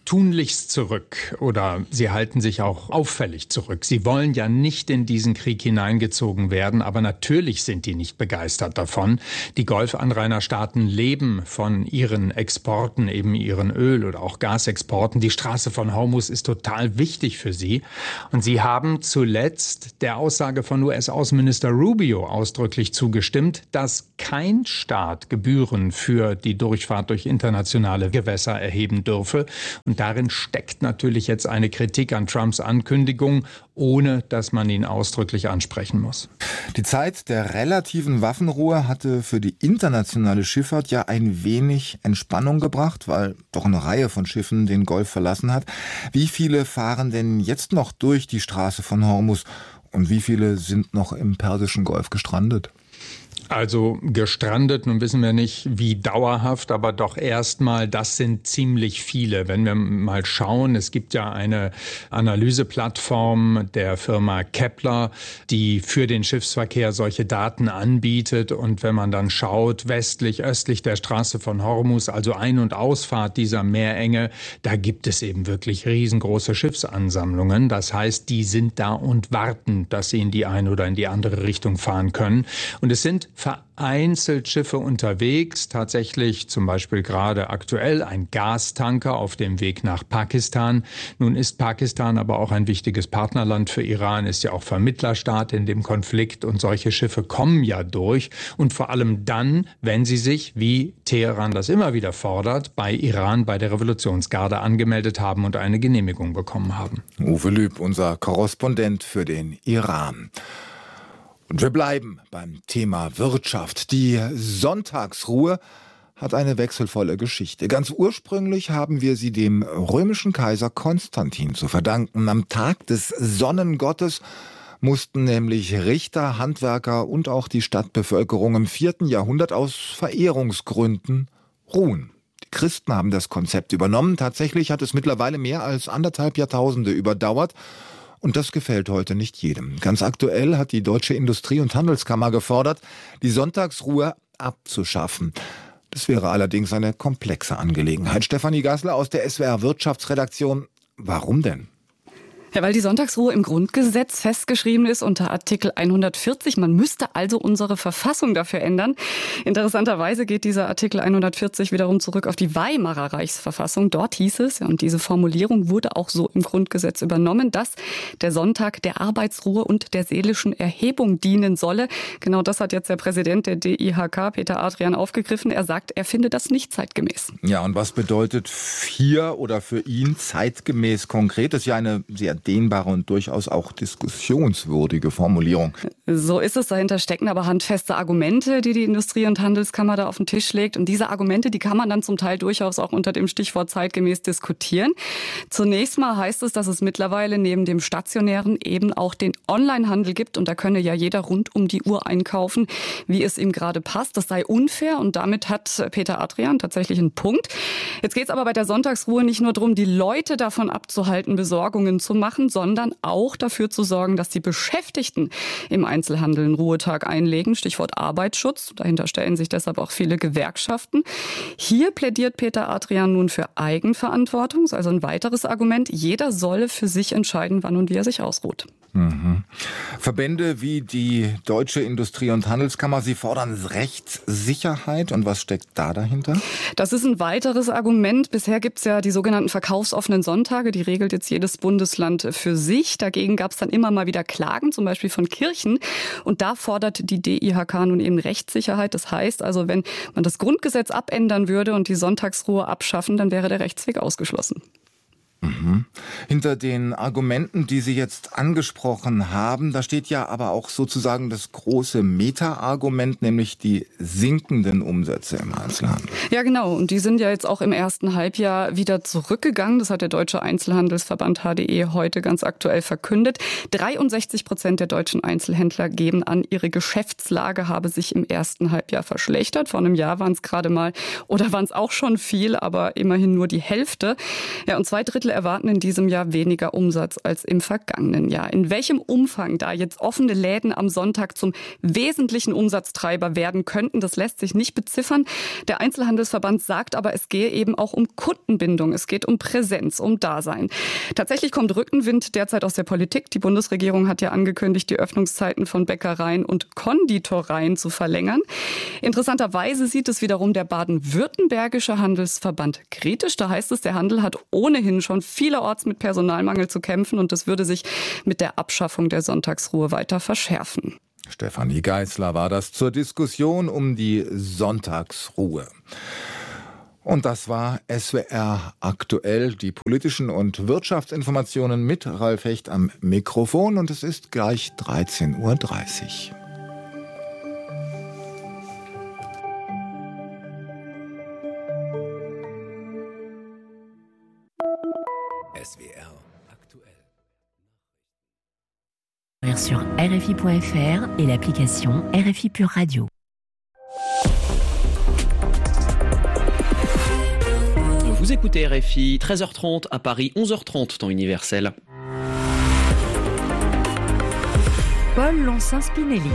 tunlichst zurück oder sie halten sich auch auffällig zurück. Sie wollen ja nicht in diesen Krieg hineingezogen werden, aber natürlich sind die nicht begeistert davon. Die Golfanrainerstaaten leben von ihren Exporten, eben ihren Öl- oder auch Gasexporten. Die Straße von Hormuz ist total wichtig für sie. Und sie haben zuletzt der Aussage von U S-Außenminister Rubio ausdrücklich zugestimmt, dass kein Staat Gebühren für die Durchfahrt durch internationale Gewässer erheben dürfe. Und darin steckt natürlich jetzt eine Kritik an Trumps Ankündigung, ohne dass man ihn ausdrücklich ansprechen muss. Die Zeit der relativen Waffenruhe hatte für die internationale Schifffahrt ja ein wenig Entspannung gebracht, weil doch eine Reihe von Schiffen den Golf verlassen hat. Wie viele fahren denn jetzt noch durch die Straße von Hormuz und wie viele sind noch im Persischen Golf gestrandet? Also gestrandet, nun wissen wir nicht, wie dauerhaft, aber doch erstmal, das sind ziemlich viele. Wenn wir mal schauen, es gibt ja eine Analyseplattform der Firma Kepler, die für den Schiffsverkehr solche Daten anbietet. Und wenn man dann schaut, westlich, östlich der Straße von Hormuz, also Ein- und Ausfahrt dieser Meerenge, da gibt es eben wirklich riesengroße Schiffsansammlungen. Das heißt, die sind da und warten, dass sie in die eine oder in die andere Richtung fahren können. Und es sind vereinzelt Schiffe unterwegs, tatsächlich zum Beispiel gerade aktuell ein Gastanker auf dem Weg nach Pakistan. Nun ist Pakistan aber auch ein wichtiges Partnerland für Iran, ist ja auch Vermittlerstaat in dem Konflikt und solche Schiffe kommen ja durch und vor allem dann, wenn sie sich, wie Teheran das immer wieder fordert, bei Iran bei der Revolutionsgarde angemeldet haben und eine Genehmigung bekommen haben. Uwe Lüb, unser Korrespondent für den Iran. Und wir bleiben beim Thema Wirtschaft. Die Sonntagsruhe hat eine wechselvolle Geschichte. Ganz ursprünglich haben wir sie dem römischen Kaiser Konstantin zu verdanken. Am Tag des Sonnengottes mussten nämlich Richter, Handwerker und auch die Stadtbevölkerung im vierten Jahrhundert aus Verehrungsgründen ruhen. Die Christen haben das Konzept übernommen. Tatsächlich hat es mittlerweile mehr als anderthalb Jahrtausende überdauert. Und das gefällt heute nicht jedem. Ganz aktuell hat die Deutsche Industrie- und Handelskammer gefordert, die Sonntagsruhe abzuschaffen. Das wäre allerdings eine komplexe Angelegenheit. Stefanie Gassler aus der S W R Wirtschaftsredaktion. Warum denn? Ja, weil die Sonntagsruhe im Grundgesetz festgeschrieben ist unter Artikel hundertvierzig. Man müsste also unsere Verfassung dafür ändern. Interessanterweise geht dieser Artikel hundertvierzig wiederum zurück auf die Weimarer Reichsverfassung. Dort hieß es, und diese Formulierung wurde auch so im Grundgesetz übernommen, dass der Sonntag der Arbeitsruhe und der seelischen Erhebung dienen solle. Genau das hat jetzt der Präsident der D I H K, Peter Adrian, aufgegriffen. Er sagt, er finde das nicht zeitgemäß. Ja, und was bedeutet hier oder für ihn zeitgemäß konkret? Das ist ja eine sehr dehnbare und durchaus auch diskussionswürdige Formulierung. So ist es. Dahinter stecken aber handfeste Argumente, die die Industrie- und Handelskammer da auf den Tisch legt. Und diese Argumente, die kann man dann zum Teil durchaus auch unter dem Stichwort zeitgemäß diskutieren. Zunächst mal heißt es, dass es mittlerweile neben dem stationären eben auch den Onlinehandel gibt. Und da könne ja jeder rund um die Uhr einkaufen, wie es ihm gerade passt. Das sei unfair. Und damit hat Peter Adrian tatsächlich einen Punkt. Jetzt geht es aber bei der Sonntagsruhe nicht nur darum, die Leute davon abzuhalten, Besorgungen zu machen, sondern auch dafür zu sorgen, dass die Beschäftigten im Einzelhandel einen Ruhetag einlegen. Stichwort Arbeitsschutz. Dahinter stellen sich deshalb auch viele Gewerkschaften. Hier plädiert Peter Adrian nun für Eigenverantwortung. Das ist also ein weiteres Argument. Jeder solle für sich entscheiden, wann und wie er sich ausruht. Mhm. Verbände wie die Deutsche Industrie- und Handelskammer, sie fordern Rechtssicherheit. Und was steckt da dahinter? Das ist ein weiteres Argument. Bisher gibt es ja die sogenannten verkaufsoffenen Sonntage. Die regelt jetzt jedes Bundesland für sich. Dagegen gab es dann immer mal wieder Klagen, zum Beispiel von Kirchen. Und da fordert die D I H K nun eben Rechtssicherheit. Das heißt also, wenn man das Grundgesetz abändern würde und die Sonntagsruhe abschaffen, dann wäre der Rechtsweg ausgeschlossen. Mhm. Hinter den Argumenten, die Sie jetzt angesprochen haben, da steht ja aber auch sozusagen das große Meta-Argument, nämlich die sinkenden Umsätze im Einzelhandel. Ja, genau. Und die sind ja jetzt auch im ersten Halbjahr wieder zurückgegangen. Das hat der Deutsche Einzelhandelsverband H D E heute ganz aktuell verkündet. dreiundsechzig Prozent der deutschen Einzelhändler geben an, ihre Geschäftslage habe sich im ersten Halbjahr verschlechtert. Vor einem Jahr waren es gerade mal, oder waren es auch schon viel, aber immerhin nur die Hälfte. Ja, und zwei Drittel erwarten in diesem Jahr weniger Umsatz als im vergangenen Jahr. In welchem Umfang da jetzt offene Läden am Sonntag zum wesentlichen Umsatztreiber werden könnten, das lässt sich nicht beziffern. Der Einzelhandelsverband sagt aber, es gehe eben auch um Kundenbindung. Es geht um Präsenz, um Dasein. Tatsächlich kommt Rückenwind derzeit aus der Politik. Die Bundesregierung hat ja angekündigt, die Öffnungszeiten von Bäckereien und Konditoreien zu verlängern. Interessanterweise sieht es wiederum der baden-württembergische Handelsverband kritisch. Da heißt es, der Handel hat ohnehin schon vielerorts mit Personalmangel zu kämpfen und das würde sich mit der Abschaffung der Sonntagsruhe weiter verschärfen. Stefanie Geisler war das zur Diskussion um die Sonntagsruhe. Und das war S W R aktuell, die politischen und Wirtschaftsinformationen mit Ralf Hecht am Mikrofon. Und es ist gleich dreizehn Uhr dreißig. S W R aktuell. Sur R F I point F R et l'application R F I Pure Radio. Vous écoutez R F I, treize heures trente à Paris, onze heures trente temps universel. Paul Lonsin-Spinelli.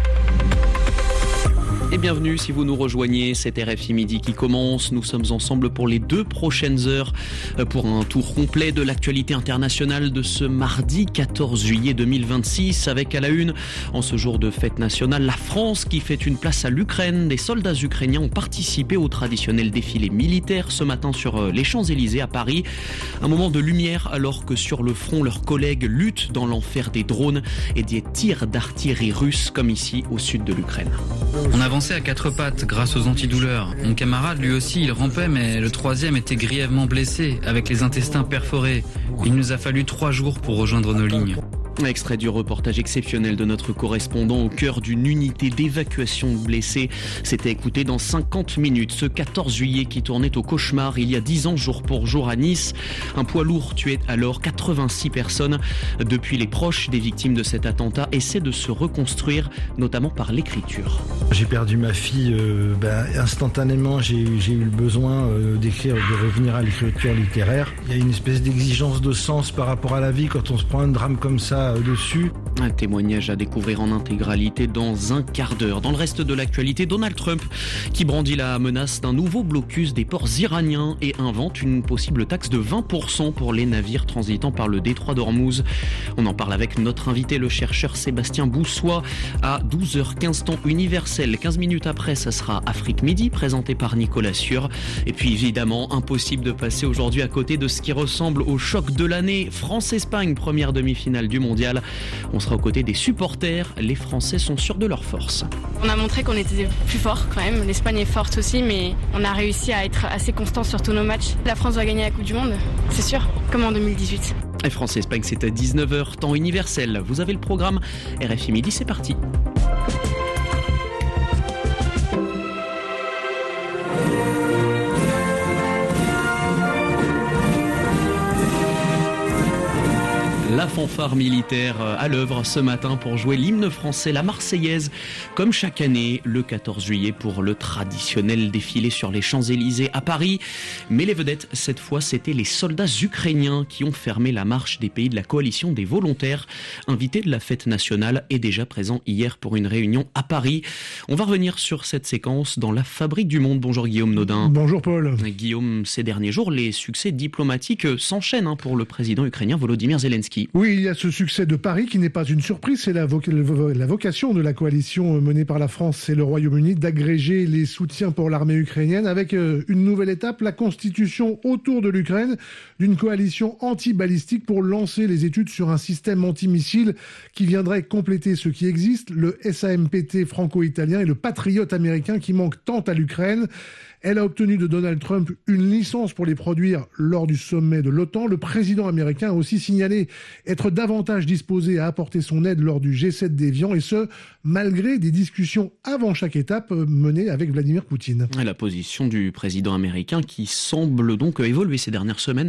Et bienvenue si vous nous rejoignez, c'est R F I Midi qui commence. Nous sommes ensemble pour les deux prochaines heures pour un tour complet de l'actualité internationale de ce mardi quatorze juillet deux mille vingt-six avec à la une, en ce jour de fête nationale, la France qui fait une place à l'Ukraine. Des soldats ukrainiens ont participé au traditionnel défilé militaire ce matin sur les Champs-Élysées à Paris. Un moment de lumière alors que sur le front, leurs collègues luttent dans l'enfer des drones et des tirs d'artillerie russes comme ici au sud de l'Ukraine. On avançait à quatre pattes grâce aux antidouleurs. Mon camarade, lui aussi, il rampait, mais le troisième était grièvement blessé, avec les intestins perforés. Il nous a fallu trois jours pour rejoindre nos lignes. Extrait du reportage exceptionnel de notre correspondant au cœur d'une unité d'évacuation de blessés. C'était écouté dans cinquante minutes. Ce quatorze juillet qui tournait au cauchemar il y a dix ans jour pour jour à Nice. Un poids lourd tuait alors quatre-vingt-six personnes. Depuis, les proches des victimes de cet attentat essaient de se reconstruire, notamment par l'écriture. J'ai perdu ma fille euh, ben, instantanément. J'ai, j'ai eu le besoin euh, d'écrire, de revenir à l'écriture littéraire. Il y a une espèce d'exigence de sens par rapport à la vie quand on se prend un drame comme ça dessus. Un témoignage à découvrir en intégralité dans un quart d'heure. Dans le reste de l'actualité, Donald Trump qui brandit la menace d'un nouveau blocus des ports iraniens et invente une possible taxe de vingt pour cent pour les navires transitant par le détroit d'Ormuz. On en parle avec notre invité, le chercheur Sébastien Boussois, à douze heures quinze temps universel. quinze minutes après, ça sera Afrique Midi, présenté par Nicolas Sieur. Et puis évidemment, impossible de passer aujourd'hui à côté de ce qui ressemble au choc de l'année. France-Espagne, première demi-finale du mondial. On sera aux côtés des supporters. Les Français sont sûrs de leur force. On a montré qu'on était plus fort quand même. L'Espagne est forte aussi, mais on a réussi à être assez constant sur tous nos matchs. La France va gagner la Coupe du Monde, c'est sûr, comme en deux mille dix-huit. Et France-Espagne, c'est à dix-neuf heures, temps universel. Vous avez le programme R F I Midi, c'est parti. La fanfare militaire à l'œuvre ce matin pour jouer l'hymne français, la Marseillaise, comme chaque année, le quatorze juillet pour le traditionnel défilé sur les Champs-Élysées à Paris. Mais les vedettes, cette fois, c'était les soldats ukrainiens qui ont fermé la marche des pays de la coalition des volontaires, invités de la fête nationale et déjà présents hier pour une réunion à Paris. On va revenir sur cette séquence dans la Fabrique du Monde. Bonjour Guillaume Nodin. Bonjour Paul. Guillaume, ces derniers jours, les succès diplomatiques s'enchaînent hein, pour le président ukrainien Volodymyr Zelensky. Oui, il y a ce succès de Paris qui n'est pas une surprise, c'est la, vo- la vocation de la coalition menée par la France et le Royaume-Uni d'agréger les soutiens pour l'armée ukrainienne avec une nouvelle étape, la constitution autour de l'Ukraine d'une coalition anti-balistique pour lancer les études sur un système antimissile qui viendrait compléter ce qui existe, le S A M P T franco-italien et le Patriot américain qui manque tant à l'Ukraine. Elle a obtenu de Donald Trump une licence pour les produire lors du sommet de l'OTAN. Le président américain a aussi signalé être davantage disposé à apporter son aide lors du G sept d'Évian, et ce, malgré des discussions avant chaque étape menées avec Vladimir Poutine. La position du président américain qui semble donc évoluer ces dernières semaines.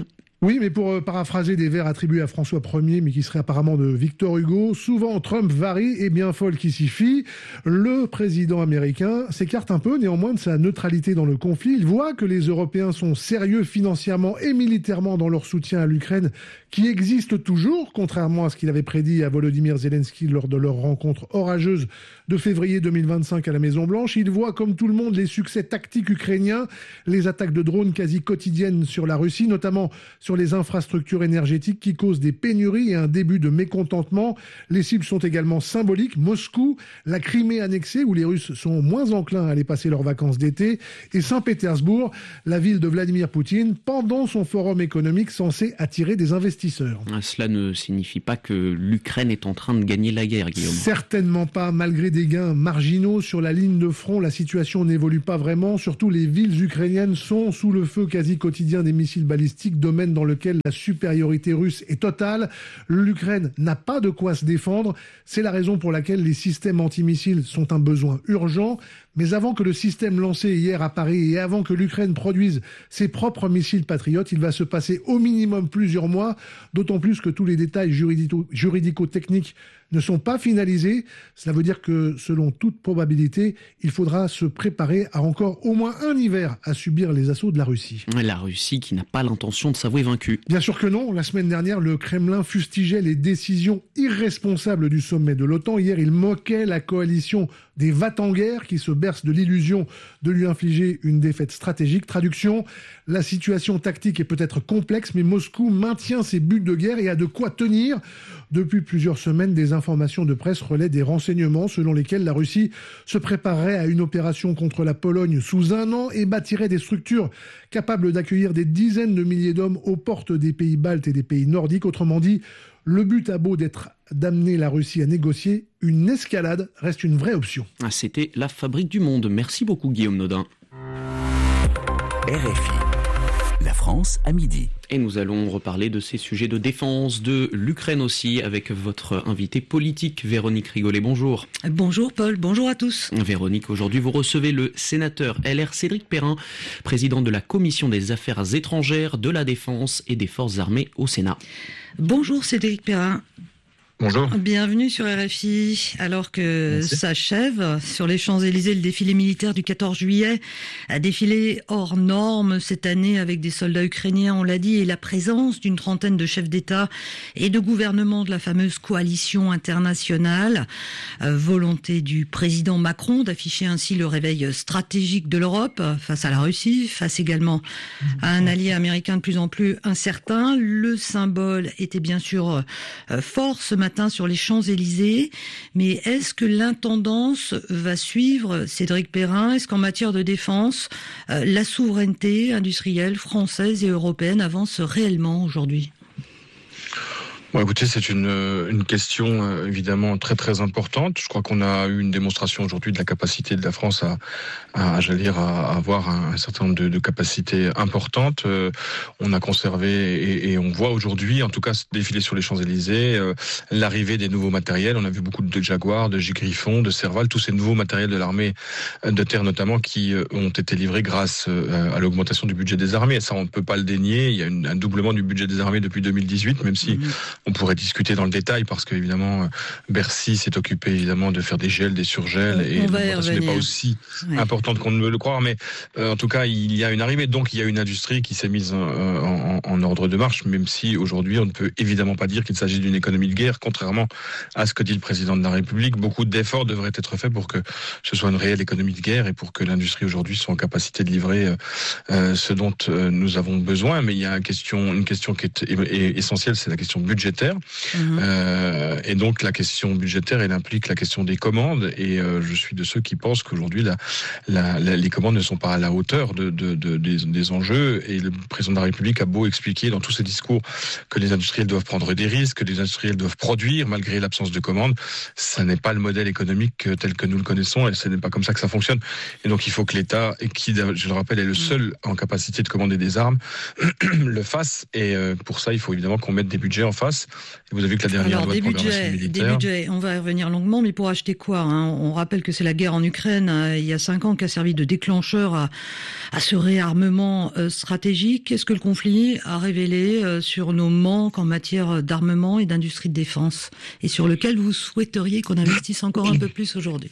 Oui, mais pour euh, paraphraser des vers attribués à François Ier, mais qui seraient apparemment de Victor Hugo, souvent Trump varie et bien folle qui s'y fie. Le président américain s'écarte un peu néanmoins de sa neutralité dans le conflit. Il voit que les Européens sont sérieux financièrement et militairement dans leur soutien à l'Ukraine, qui existe toujours, contrairement à ce qu'il avait prédit à Volodymyr Zelensky lors de leur rencontre orageuse de février deux mille vingt-cinq à la Maison-Blanche. Il voit, comme tout le monde, les succès tactiques ukrainiens, les attaques de drones quasi quotidiennes sur la Russie, notamment sur les infrastructures énergétiques qui causent des pénuries et un début de mécontentement. Les cibles sont également symboliques. Moscou, la Crimée annexée, où les Russes sont moins enclins à aller passer leurs vacances d'été, et Saint-Pétersbourg, la ville de Vladimir Poutine, pendant son forum économique censé attirer des investisseurs. Cela ne signifie pas que l'Ukraine est en train de gagner la guerre, Guillaume. Certainement pas. Malgré des gains marginaux sur la ligne de front, la situation n'évolue pas vraiment. Surtout, les villes ukrainiennes sont sous le feu quasi quotidien des missiles balistiques, domaine dans lequel la supériorité russe est totale. L'Ukraine n'a pas de quoi se défendre. C'est la raison pour laquelle les systèmes antimissiles sont un besoin urgent. Mais avant que le système lancé hier à Paris et avant que l'Ukraine produise ses propres missiles patriotes, il va se passer au minimum plusieurs mois, d'autant plus que tous les détails juridico- juridico-techniques ne sont pas finalisés. Cela veut dire que, selon toute probabilité, il faudra se préparer à encore au moins un hiver à subir les assauts de la Russie. La Russie qui n'a pas l'intention de s'avouer vaincue. Bien sûr que non. La semaine dernière, le Kremlin fustigeait les décisions irresponsables du sommet de l'OTAN. Hier, il moquait la coalition des va-t-en-guerre qui se berce de l'illusion de lui infliger une défaite stratégique. Traduction, la situation tactique est peut-être complexe, mais Moscou maintient ses buts de guerre et a de quoi tenir. Depuis plusieurs semaines, des informations de presse relaient des renseignements selon lesquels la Russie se préparerait à une opération contre la Pologne sous un an et bâtirait des structures capables d'accueillir des dizaines de milliers d'hommes aux portes des pays baltes et des pays nordiques. Autrement dit, le but a beau d'être d'amener la Russie à négocier, une escalade reste une vraie option. C'était la Fabrique du Monde. Merci beaucoup Guillaume Nodin. R F I, la France à midi. Et nous allons reparler de ces sujets de défense, de l'Ukraine aussi, avec votre invitée politique, Véronique Rigolet. Bonjour. Bonjour Paul, bonjour à tous. Véronique, aujourd'hui vous recevez le sénateur L R Cédric Perrin, président de la Commission des Affaires étrangères, de la Défense et des Forces armées au Sénat. Bonjour Cédric Perrin. Bonjour. Bienvenue sur R F I. Alors que Merci. S'achève sur les Champs-Élysées le défilé militaire du quatorze juillet, un défilé hors norme cette année avec des soldats ukrainiens, on l'a dit, et la présence d'une trentaine de chefs d'État et de gouvernement de la fameuse coalition internationale. Euh, volonté du président Macron d'afficher ainsi le réveil stratégique de l'Europe face à la Russie, face également à un allié américain de plus en plus incertain. Le symbole était bien sûr euh, fort ce matin sur les Champs-Élysées, mais est-ce que l'intendance va suivre, Cédric Perrin? Est-ce qu'en matière de défense, euh, la souveraineté industrielle française et européenne avance réellement aujourd'hui? Bon, écoutez, c'est une, une question euh, évidemment très très importante. Je crois qu'on a eu une démonstration aujourd'hui de la capacité de la France à, à j'allais dire, à avoir un, un certain nombre de, de capacités importantes. Euh, on a conservé et, et on voit aujourd'hui, en tout cas, défiler sur les Champs-Élysées, euh, l'arrivée des nouveaux matériels. On a vu beaucoup de Jaguar, de Griffon, de Serval, tous ces nouveaux matériels de l'armée de terre notamment qui euh, ont été livrés grâce euh, à l'augmentation du budget des armées. Ça, on ne peut pas le dénier. Il y a une, un doublement du budget des armées depuis deux mille dix-huit, même si mmh. on pourrait discuter dans le détail parce que évidemment Bercy s'est occupé évidemment de faire des gels, des surgels et l'augmentation n'est pas aussi ouais. importante qu'on ne veut le croire, mais euh, en tout cas il y a une arrivée, donc il y a une industrie qui s'est mise euh, en, en ordre de marche, même si aujourd'hui on ne peut évidemment pas dire qu'il s'agit d'une économie de guerre, contrairement à ce que dit le président de la République. Beaucoup d'efforts devraient être faits pour que ce soit une réelle économie de guerre et pour que l'industrie aujourd'hui soit en capacité de livrer euh, ce dont euh, nous avons besoin. Mais il y a une question, une question qui est, est essentielle, c'est la question budgétaire. Mmh. Euh, et donc la question budgétaire, elle implique la question des commandes. Et euh, je suis de ceux qui pensent qu'aujourd'hui, la, la, la, les commandes ne sont pas à la hauteur de, de, de, des, des enjeux. Et le président de la République a beau expliquer dans tous ses discours que les industriels doivent prendre des risques, que les industriels doivent produire malgré l'absence de commandes. Ça n'est pas le modèle économique tel que nous le connaissons et ce n'est pas comme ça que ça fonctionne. Et donc il faut que l'État, qui, je le rappelle, est le seul en capacité de commander des armes, le fasse. Et pour ça, il faut évidemment qu'on mette des budgets en face. dix. Et vous avez vu que la dernière Alors, loi des de programmation budgets, militaire... des budgets, on va y revenir longuement, mais pour acheter quoi, hein? On rappelle que c'est la guerre en Ukraine, euh, il y a cinq ans, qui a servi de déclencheur à, à ce réarmement euh, stratégique. Est-ce que le conflit a révélé euh, sur nos manques en matière d'armement et d'industrie de défense, et sur lequel vous souhaiteriez qu'on investisse encore un peu plus aujourd'hui?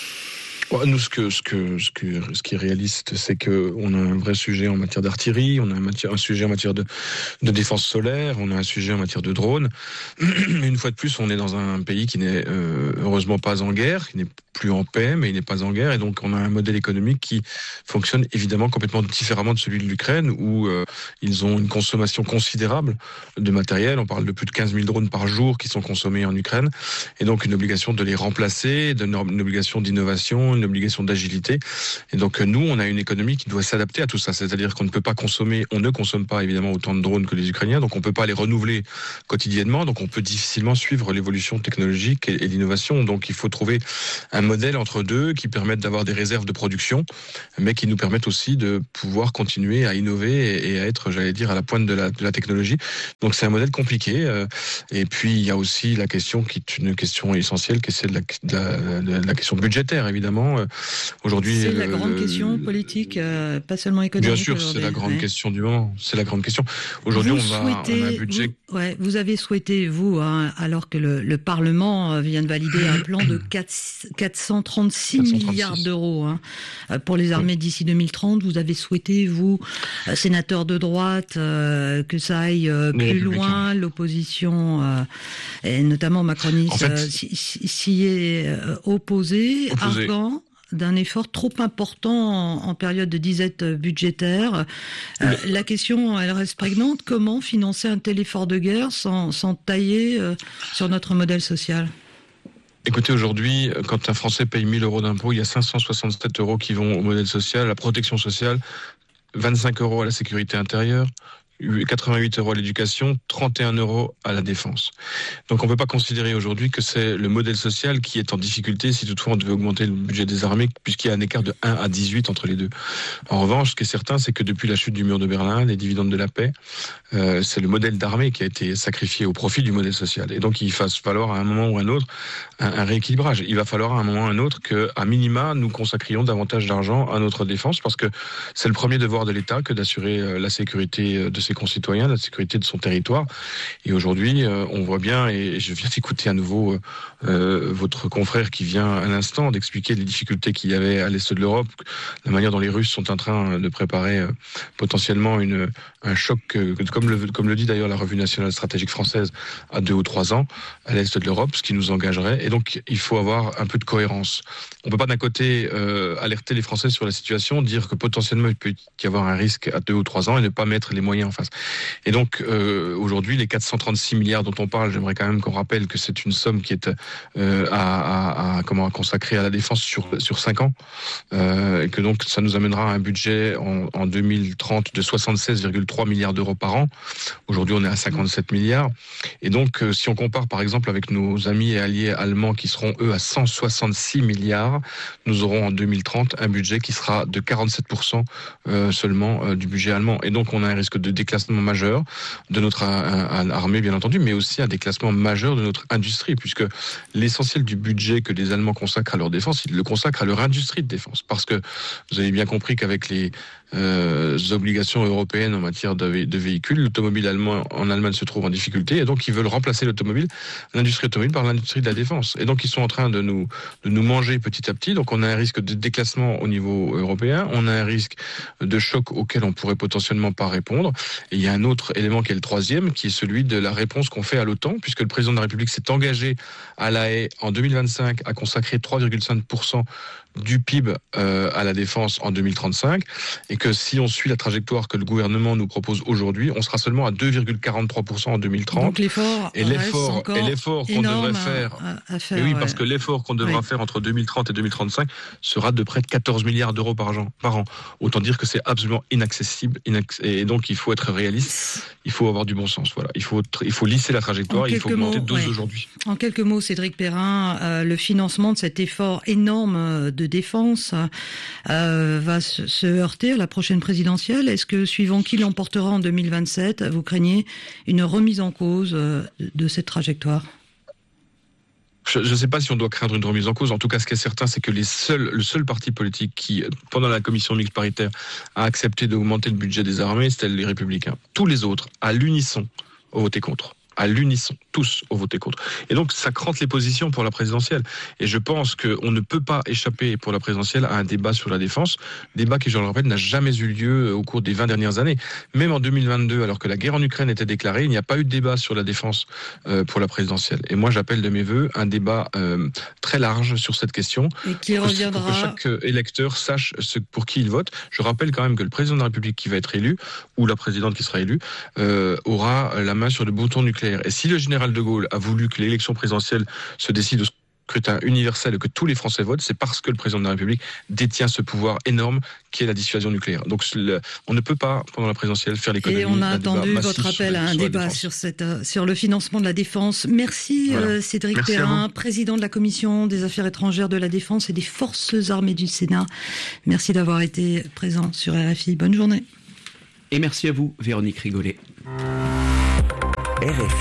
Nous, ce que, ce que, ce que, ce qui est réaliste, c'est que on a un vrai sujet en matière d'artillerie, on a un, matière, un sujet en matière de, de défense solaire, on a un sujet en matière de drones. Mais une fois de plus, on est dans un pays qui n'est euh, heureusement pas en guerre, qui n'est plus en paix, mais il n'est pas en guerre, et donc on a un modèle économique qui fonctionne évidemment complètement différemment de celui de l'Ukraine, où euh, ils ont une consommation considérable de matériel. On parle de plus de quinze mille drones par jour qui sont consommés en Ukraine, et donc une obligation de les remplacer, une obligation d'innovation, une obligation d'agilité. Et donc nous, on a une économie qui doit s'adapter à tout ça. C'est-à-dire qu'on ne peut pas consommer, on ne consomme pas évidemment autant de drones que les Ukrainiens, donc on ne peut pas les renouveler quotidiennement, donc on peut difficilement suivre l'évolution technologique et, et l'innovation. Donc il faut trouver un modèle entre deux qui permettent d'avoir des réserves de production, mais qui nous permettent aussi de pouvoir continuer à innover et à être, j'allais dire, à la pointe de la, de la technologie. Donc c'est un modèle compliqué. Et puis il y a aussi la question qui est une question essentielle, qui est celle de la, de la, de la question budgétaire, évidemment. Aujourd'hui, c'est la grande euh, question politique, euh, pas seulement économique. Bien sûr, c'est la grande ouais. question du moment. C'est la grande question. Aujourd'hui, on, va, souhaitez, on a un budget. Vous, ouais, vous avez souhaité, vous, hein, alors que le, le Parlement vient de valider un plan de quatre cent trente-six milliards d'euros hein, pour les armées d'ici deux mille trente. Vous avez souhaité, vous, sénateur de droite, euh, que ça aille euh, plus loin. L'opposition, euh, et notamment macroniste, en fait, s'y, s'y est euh, opposé, opposé. Arguant d'un effort trop important en, en période de disette budgétaire. Euh, Le... La question, elle reste prégnante. Comment financer un tel effort de guerre sans, sans tailler euh, sur notre modèle social ? Écoutez, aujourd'hui, quand un Français paye mille euros d'impôts, il y a cinq cent soixante-sept euros qui vont au modèle social, à la protection sociale, vingt-cinq euros à la sécurité intérieure, quatre-vingt-huit euros à l'éducation, trente et un euros à la défense. Donc on ne peut pas considérer aujourd'hui que c'est le modèle social qui est en difficulté si toutefois on devait augmenter le budget des armées, puisqu'il y a un écart de un à dix-huit entre les deux. En revanche, ce qui est certain, c'est que depuis la chute du mur de Berlin, les dividendes de la paix, euh, c'est le modèle d'armée qui a été sacrifié au profit du modèle social. Et donc il va falloir à un moment ou à un autre un, un rééquilibrage. Il va falloir à un moment ou à un autre qu'à minima, nous consacrions davantage d'argent à notre défense, parce que c'est le premier devoir de l'État que d'assurer la sécurité de ses concitoyens, la sécurité de son territoire. Et aujourd'hui, euh, on voit bien, et je viens d'écouter à nouveau euh, votre confrère qui vient à l'instant d'expliquer les difficultés qu'il y avait à l'est de l'Europe, la manière dont les Russes sont en train de préparer euh, potentiellement une, un choc, euh, comme, le, comme le dit d'ailleurs la Revue nationale stratégique française, à deux ou trois ans, à l'est de l'Europe, ce qui nous engagerait. Et donc, il faut avoir un peu de cohérence. On ne peut pas d'un côté euh, alerter les Français sur la situation, dire que potentiellement il peut y avoir un risque à deux ou trois ans et ne pas mettre les moyens en face. Et donc euh, aujourd'hui, les quatre cent trente-six milliards dont on parle, j'aimerais quand même qu'on rappelle que c'est une somme qui est euh, à, à, à comment à consacrer à la défense sur sur cinq ans, euh, et que donc ça nous amènera à un budget en, en deux mille trente de soixante-seize virgule trois milliards d'euros par an. Aujourd'hui, on est à cinquante-sept milliards. Et donc, euh, si on compare par exemple avec nos amis et alliés allemands qui seront eux à cent soixante-six milliards, nous aurons en deux mille trente un budget qui sera de quarante-sept pour cent euh, seulement euh, du budget allemand. Et donc, on a un risque de déclassement majeur de notre armée, bien entendu, mais aussi un déclassement majeur de notre industrie, puisque l'essentiel du budget que les Allemands consacrent à leur défense, ils le consacrent à leur industrie de défense. Parce que vous avez bien compris qu'avec les euh, obligations européennes en matière de, de véhicules, l'automobile allemand en Allemagne se trouve en difficulté, et donc ils veulent remplacer l'automobile, l'industrie automobile, par l'industrie de la défense. Et donc ils sont en train de nous, de nous manger petit à petit. Donc on a un risque de déclassement au niveau européen, on a un risque de choc auquel on pourrait potentiellement pas répondre. Et il y a un autre élément qui est le troisième, qui est celui de la réponse qu'on fait à l'OTAN, puisque le président de la République s'est engagé à La Haye en deux mille vingt-cinq à consacrer trois virgule cinq pour cent du P I B euh, à la défense en deux mille trente-cinq, et que si on suit la trajectoire que le gouvernement nous propose aujourd'hui, on sera seulement à deux virgule quarante-trois pour cent en deux mille trente. Donc l'effort et l'effort, et l'effort qu'on devrait faire, à, à faire et oui, ouais. parce que l'effort qu'on devra ouais. faire entre deux mille trente et deux mille trente-cinq sera de près de quatorze milliards d'euros par an. Par an. Autant dire que c'est absolument inaccessible, inac- et donc il faut être réaliste, il faut avoir du bon sens. Voilà, il faut, il faut lisser la trajectoire, il faut augmenter de dose ouais. aujourd'hui. En quelques mots, Cédric Perrin, euh, le financement de cet effort énorme de de défense euh, va se, se heurter à la prochaine présidentielle. Est-ce que, suivant qui l'emportera en deux mille vingt-sept, vous craignez une remise en cause euh, de cette trajectoire ? Je ne sais pas si on doit craindre une remise en cause. En tout cas, ce qui est certain, c'est que les seuls, le seul parti politique qui, pendant la commission mixte paritaire, a accepté d'augmenter le budget des armées, c'était les Républicains. Tous les autres, à l'unisson, ont voté contre. À l'unisson, tous ont voté contre. Et donc, ça crante les positions pour la présidentielle. Et je pense qu'on ne peut pas échapper pour la présidentielle à un débat sur la défense, débat qui, je le rappelle, n'a jamais eu lieu au cours des vingt dernières années. Même en deux mille vingt-deux, alors que la guerre en Ukraine était déclarée, il n'y a pas eu de débat sur la défense euh, pour la présidentielle. Et moi, j'appelle de mes voeux un débat euh, très large sur cette question. Et qui pour reviendra... Pour que chaque électeur sache ce, pour qui il vote. Je rappelle quand même que le président de la République qui va être élu, ou la présidente qui sera élue, euh, aura la main sur le bouton nucléaire. Et si le général de Gaulle a voulu que l'élection présidentielle se décide au scrutin universel et que tous les Français votent, c'est parce que le président de la République détient ce pouvoir énorme qui est la dissuasion nucléaire. Donc le, on ne peut pas, pendant la présidentielle, faire l'économie. Et on a attendu votre appel à un débat sur, cette, sur le financement de la défense. Merci voilà. euh, Cédric Merci Perrin, président de la Commission des Affaires étrangères de la Défense et des Forces armées du Sénat. Merci d'avoir été présent sur R F I. Bonne journée. Et merci à vous, Véronique Rigolet. R F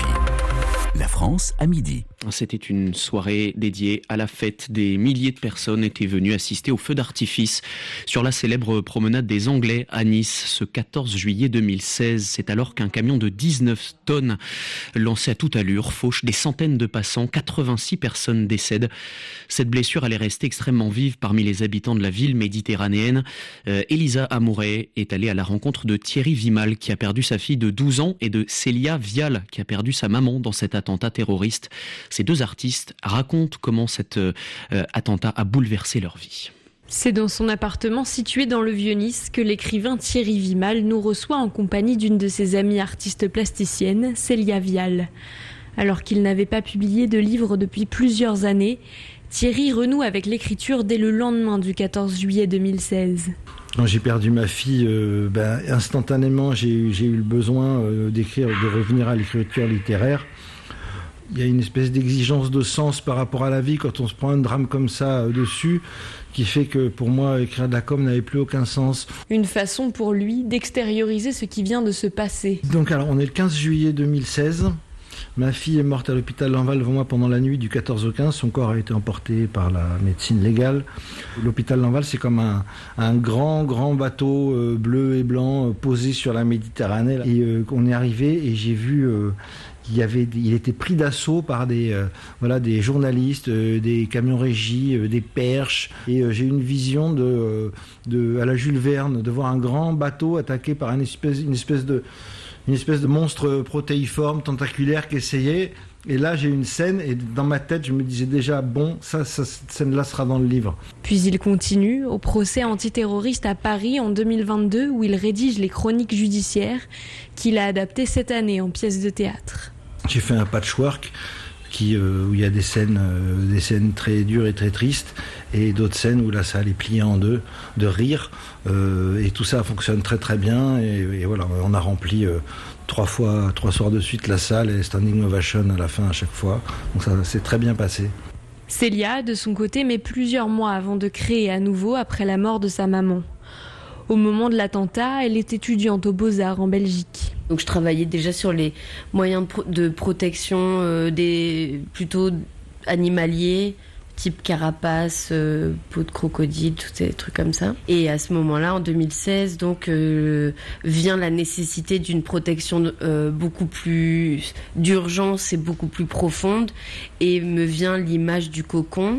I, la France à midi. C'était une soirée dédiée à la fête. Des milliers de personnes étaient venues assister au feu d'artifice sur la célèbre promenade des Anglais à Nice ce quatorze juillet deux mille seize. C'est alors qu'un camion de dix-neuf tonnes lancé à toute allure fauche des centaines de passants. quatre-vingt-six personnes décèdent. Cette blessure allait rester extrêmement vive parmi les habitants de la ville méditerranéenne. Euh, Elisa Amouret est allée à la rencontre de Thierry Vimal qui a perdu sa fille de douze ans et de Célia Vial qui a perdu sa maman dans cet attentat terroriste. Ces deux artistes racontent comment cet euh, attentat a bouleversé leur vie. C'est dans son appartement situé dans le Vieux-Nice que l'écrivain Thierry Vimal nous reçoit en compagnie d'une de ses amies artistes plasticiennes, Célia Vial. Alors qu'il n'avait pas publié de livre depuis plusieurs années, Thierry renoue avec l'écriture dès le lendemain du quatorze juillet deux mille seize. Quand j'ai perdu ma fille, euh, ben, instantanément j'ai, j'ai eu le besoin euh, d'écrire, de revenir à l'écriture littéraire. Il y a une espèce d'exigence de sens par rapport à la vie quand on se prend un drame comme ça euh, dessus, qui fait que pour moi, écrire de la com n'avait plus aucun sens. Une façon pour lui d'extérioriser ce qui vient de se passer. Donc alors, on est le quinze juillet deux mille seize. Ma fille est morte à l'hôpital Lanval devant moi pendant la nuit du quatorze au quinze. Son corps a été emporté par la médecine légale. L'hôpital Lanval, c'est comme un, un grand, grand bateau euh, bleu et blanc euh, posé sur la Méditerranée. Et euh, on est arrivé et j'ai vu... Euh, Il, y avait, il était pris d'assaut par des, euh, voilà, des journalistes, euh, des camions régis, euh, des perches. Et euh, j'ai eu une vision de, euh, de, à la Jules Verne, de voir un grand bateau attaqué par une espèce, une espèce, de, une espèce de monstre protéiforme, tentaculaire qui essayait. Et là, j'ai eu une scène et dans ma tête, je me disais déjà, bon, ça, ça, cette scène-là sera dans le livre. Puis il continue au procès antiterroriste à Paris en deux mille vingt-deux où il rédige les chroniques judiciaires qu'il a adaptées cette année en pièces de théâtre. J'ai fait un patchwork qui, euh, où il y a des scènes, euh, des scènes très dures et très tristes et d'autres scènes où la salle est pliée en deux, de rire. Euh, et tout ça fonctionne très très bien. Et, et voilà, on a rempli euh, trois fois, trois soirs de suite la salle et standing ovation à la fin à chaque fois. Donc ça s'est très bien passé. Célia, de son côté, met plusieurs mois avant de créer à nouveau après la mort de sa maman. Au moment de l'attentat, elle est étudiante aux Beaux-Arts en Belgique. Donc je travaillais déjà sur les moyens de, pro- de protection euh, des plutôt animaliers, type carapace, euh, peau de crocodile, tous ces trucs comme ça. Et à ce moment-là, en deux mille seize, donc euh, vient la nécessité d'une protection euh, beaucoup plus d'urgence et beaucoup plus profonde, et me vient l'image du cocon.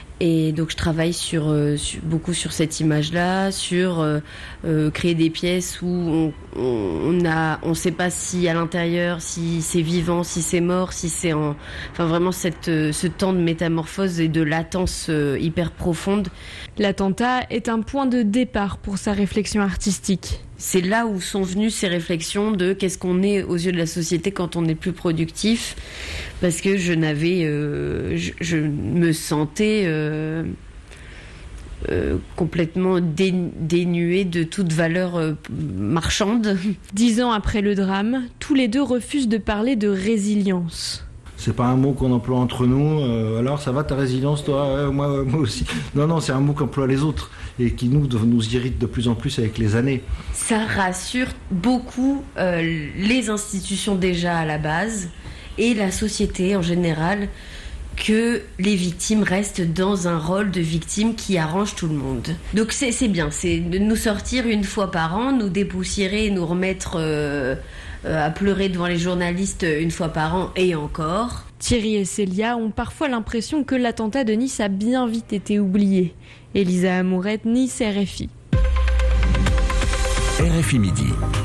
Et donc je travaille sur, euh, sur, beaucoup sur cette image-là, sur euh, euh, créer des pièces où on on a, on sait pas si à l'intérieur, si c'est vivant, si c'est mort, si c'est en, enfin vraiment cette, euh, ce temps de métamorphose et de latence euh, hyper profonde. L'attentat est un point de départ pour sa réflexion artistique. C'est là où sont venues ces réflexions de qu'est-ce qu'on est aux yeux de la société quand on est plus productif, parce que je n'avais, euh, je, je me sentais euh, euh, complètement dé, dénuée de toute valeur euh, marchande. Dix ans après le drame, tous les deux refusent de parler de résilience. C'est pas un mot qu'on emploie entre nous. Euh, alors, ça va ta résilience, toi? euh, moi, euh, moi aussi. Non, non, c'est un mot qu'emploient les autres et qui nous, nous irrite de plus en plus avec les années. Ça rassure beaucoup euh, les institutions déjà à la base et la société en général que les victimes restent dans un rôle de victime qui arrange tout le monde. Donc c'est, c'est bien, c'est de nous sortir une fois par an, nous dépoussiérer et nous remettre euh, euh, à pleurer devant les journalistes une fois par an et encore. Thierry et Célia ont parfois l'impression que l'attentat de Nice a bien vite été oublié. Elisa Amourette, Nice, R F I. R F I Midi.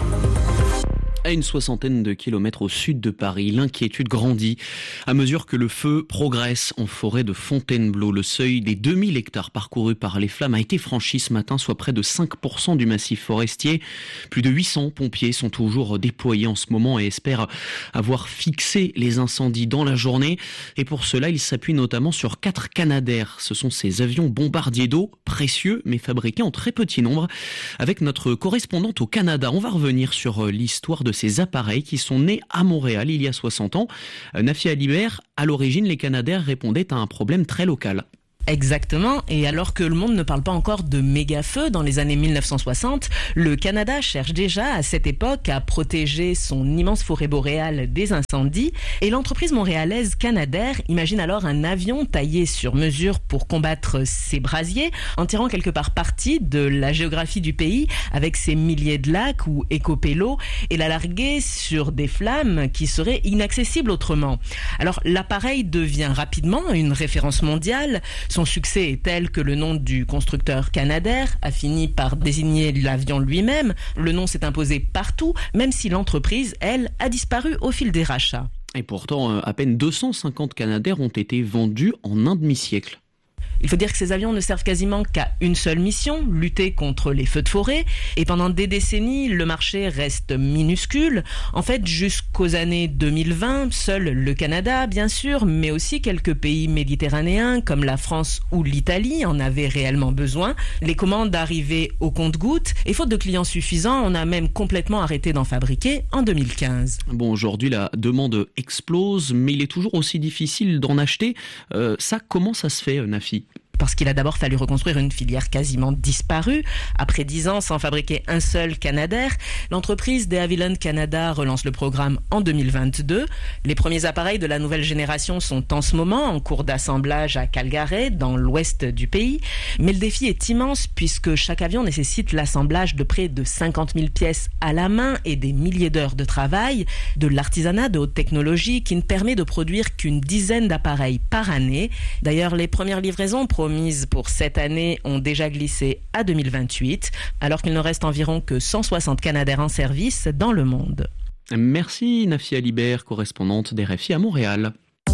À une soixantaine de kilomètres au sud de Paris, l'inquiétude grandit à mesure que le feu progresse en forêt de Fontainebleau. Le seuil des deux mille hectares parcourus par les flammes a été franchi ce matin, soit près de cinq pour cent du massif forestier. Plus de huit cents pompiers sont toujours déployés en ce moment et espèrent avoir fixé les incendies dans la journée. Et pour cela, ils s'appuient notamment sur quatre Canadair. Ce sont ces avions bombardiers d'eau, précieux mais fabriqués en très petit nombre. Avec notre correspondante au Canada, on va revenir sur l'histoire de ces appareils qui sont nés à Montréal il y a soixante ans. Nafia Alibert, à l'origine, les Canadair répondaient à un problème très local. Exactement, et alors que le monde ne parle pas encore de méga-feu dans les années mille neuf cent soixante, le Canada cherche déjà à cette époque à protéger son immense forêt boréale des incendies, et l'entreprise montréalaise Canadair imagine alors un avion taillé sur mesure pour combattre ces brasiers, en tirant quelque part parti de la géographie du pays avec ses milliers de lacs ou écopélos, et la larguer sur des flammes qui seraient inaccessibles autrement. Alors l'appareil devient rapidement une référence mondiale. Son succès est tel que le nom du constructeur Canadair a fini par désigner l'avion lui-même. Le nom s'est imposé partout, même si l'entreprise, elle, a disparu au fil des rachats. Et pourtant, à peine deux cent cinquante Canadair ont été vendus en un demi-siècle. Il faut dire que ces avions ne servent quasiment qu'à une seule mission, lutter contre les feux de forêt. Et pendant des décennies, le marché reste minuscule. En fait, jusqu'aux années deux mille vingt, seul le Canada, bien sûr, mais aussi quelques pays méditerranéens comme la France ou l'Italie en avaient réellement besoin. Les commandes arrivaient au compte-gouttes et faute de clients suffisants, on a même complètement arrêté d'en fabriquer en deux mille quinze. Bon, aujourd'hui, la demande explose, mais il est toujours aussi difficile d'en acheter. Euh, ça, comment ça se fait, Nafi ? Parce qu'il a d'abord fallu reconstruire une filière quasiment disparue. Après dix ans sans fabriquer un seul Canadair, l'entreprise de Havilland Canada relance le programme en deux mille vingt-deux. Les premiers appareils de la nouvelle génération sont en ce moment en cours d'assemblage à Calgary, dans l'ouest du pays. Mais le défi est immense puisque chaque avion nécessite l'assemblage de près de cinquante mille pièces à la main et des milliers d'heures de travail, de l'artisanat de haute technologie qui ne permet de produire qu'une dizaine d'appareils par année. D'ailleurs, les premières livraisons promises pour cette année ont déjà glissé à deux mille vingt-huit, alors qu'il ne reste environ que cent soixante Canadair en service dans le monde. Merci Nafia Alibert, correspondante d'R F I à Montréal.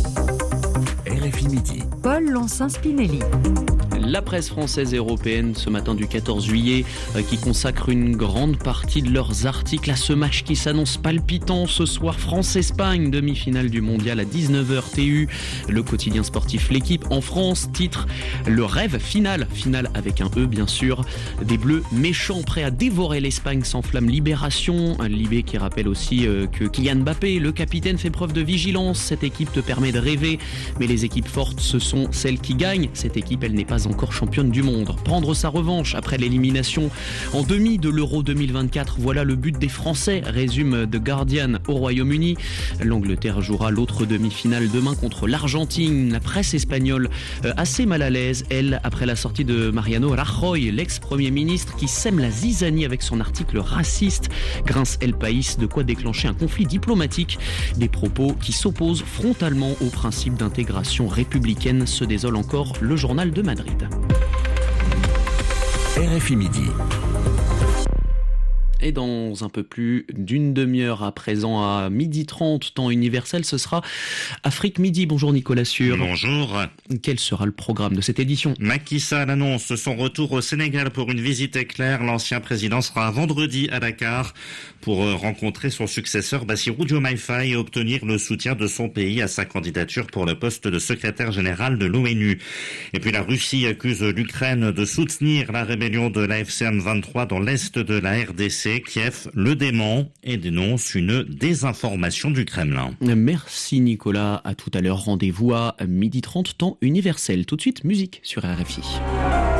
R F I Midi. Paul Lonsin-Spinelli. La presse française et européenne ce matin du quatorze juillet euh, qui consacre une grande partie de leurs articles à ce match qui s'annonce palpitant ce soir. France-Espagne, demi-finale du mondial à dix-neuf heures T U. Le quotidien sportif L'Équipe en France titre le rêve final, final avec un E bien sûr, des Bleus méchants prêts à dévorer l'Espagne sans flamme. Libération, un Libé qui rappelle aussi euh, que Kylian Mbappé, le capitaine, fait preuve de vigilance. Cette équipe te permet de rêver, mais les équipes fortes ce sont celles qui gagnent. Cette équipe, elle n'est pas encore championne du monde. Prendre sa revanche après l'élimination en demi de l'Euro deux mille vingt-quatre, voilà le but des Français, résume The Guardian au Royaume-Uni. L'Angleterre jouera l'autre demi-finale demain contre l'Argentine. La presse espagnole euh, assez mal à l'aise, elle, après la sortie de Mariano Rajoy, l'ex-premier ministre qui sème la zizanie avec son article raciste. Grince El País, de quoi déclencher un conflit diplomatique. Des propos qui s'opposent frontalement au principe d'intégration républicaine, se désole encore le journal de Madrid. R F I Midi. Et dans un peu plus d'une demi-heure à présent, à midi trente, temps universel, ce sera Afrique Midi. Bonjour Nicolas Sûr. Bonjour. Quel sera le programme de cette édition ? Macky Sall annonce son retour au Sénégal pour une visite éclair. L'ancien président sera vendredi à Dakar pour rencontrer son successeur Bassirou Diomaye Faye et obtenir le soutien de son pays à sa candidature pour le poste de secrétaire général de l'ONU. Et puis la Russie accuse l'Ukraine de soutenir la rébellion de la F C M vingt-trois dans l'est de la R D C. côté, Kiev le dément et dénonce une désinformation du Kremlin. Merci Nicolas, à tout à l'heure. Rendez-vous à midi trente, temps universel. Tout de suite, musique sur R F I.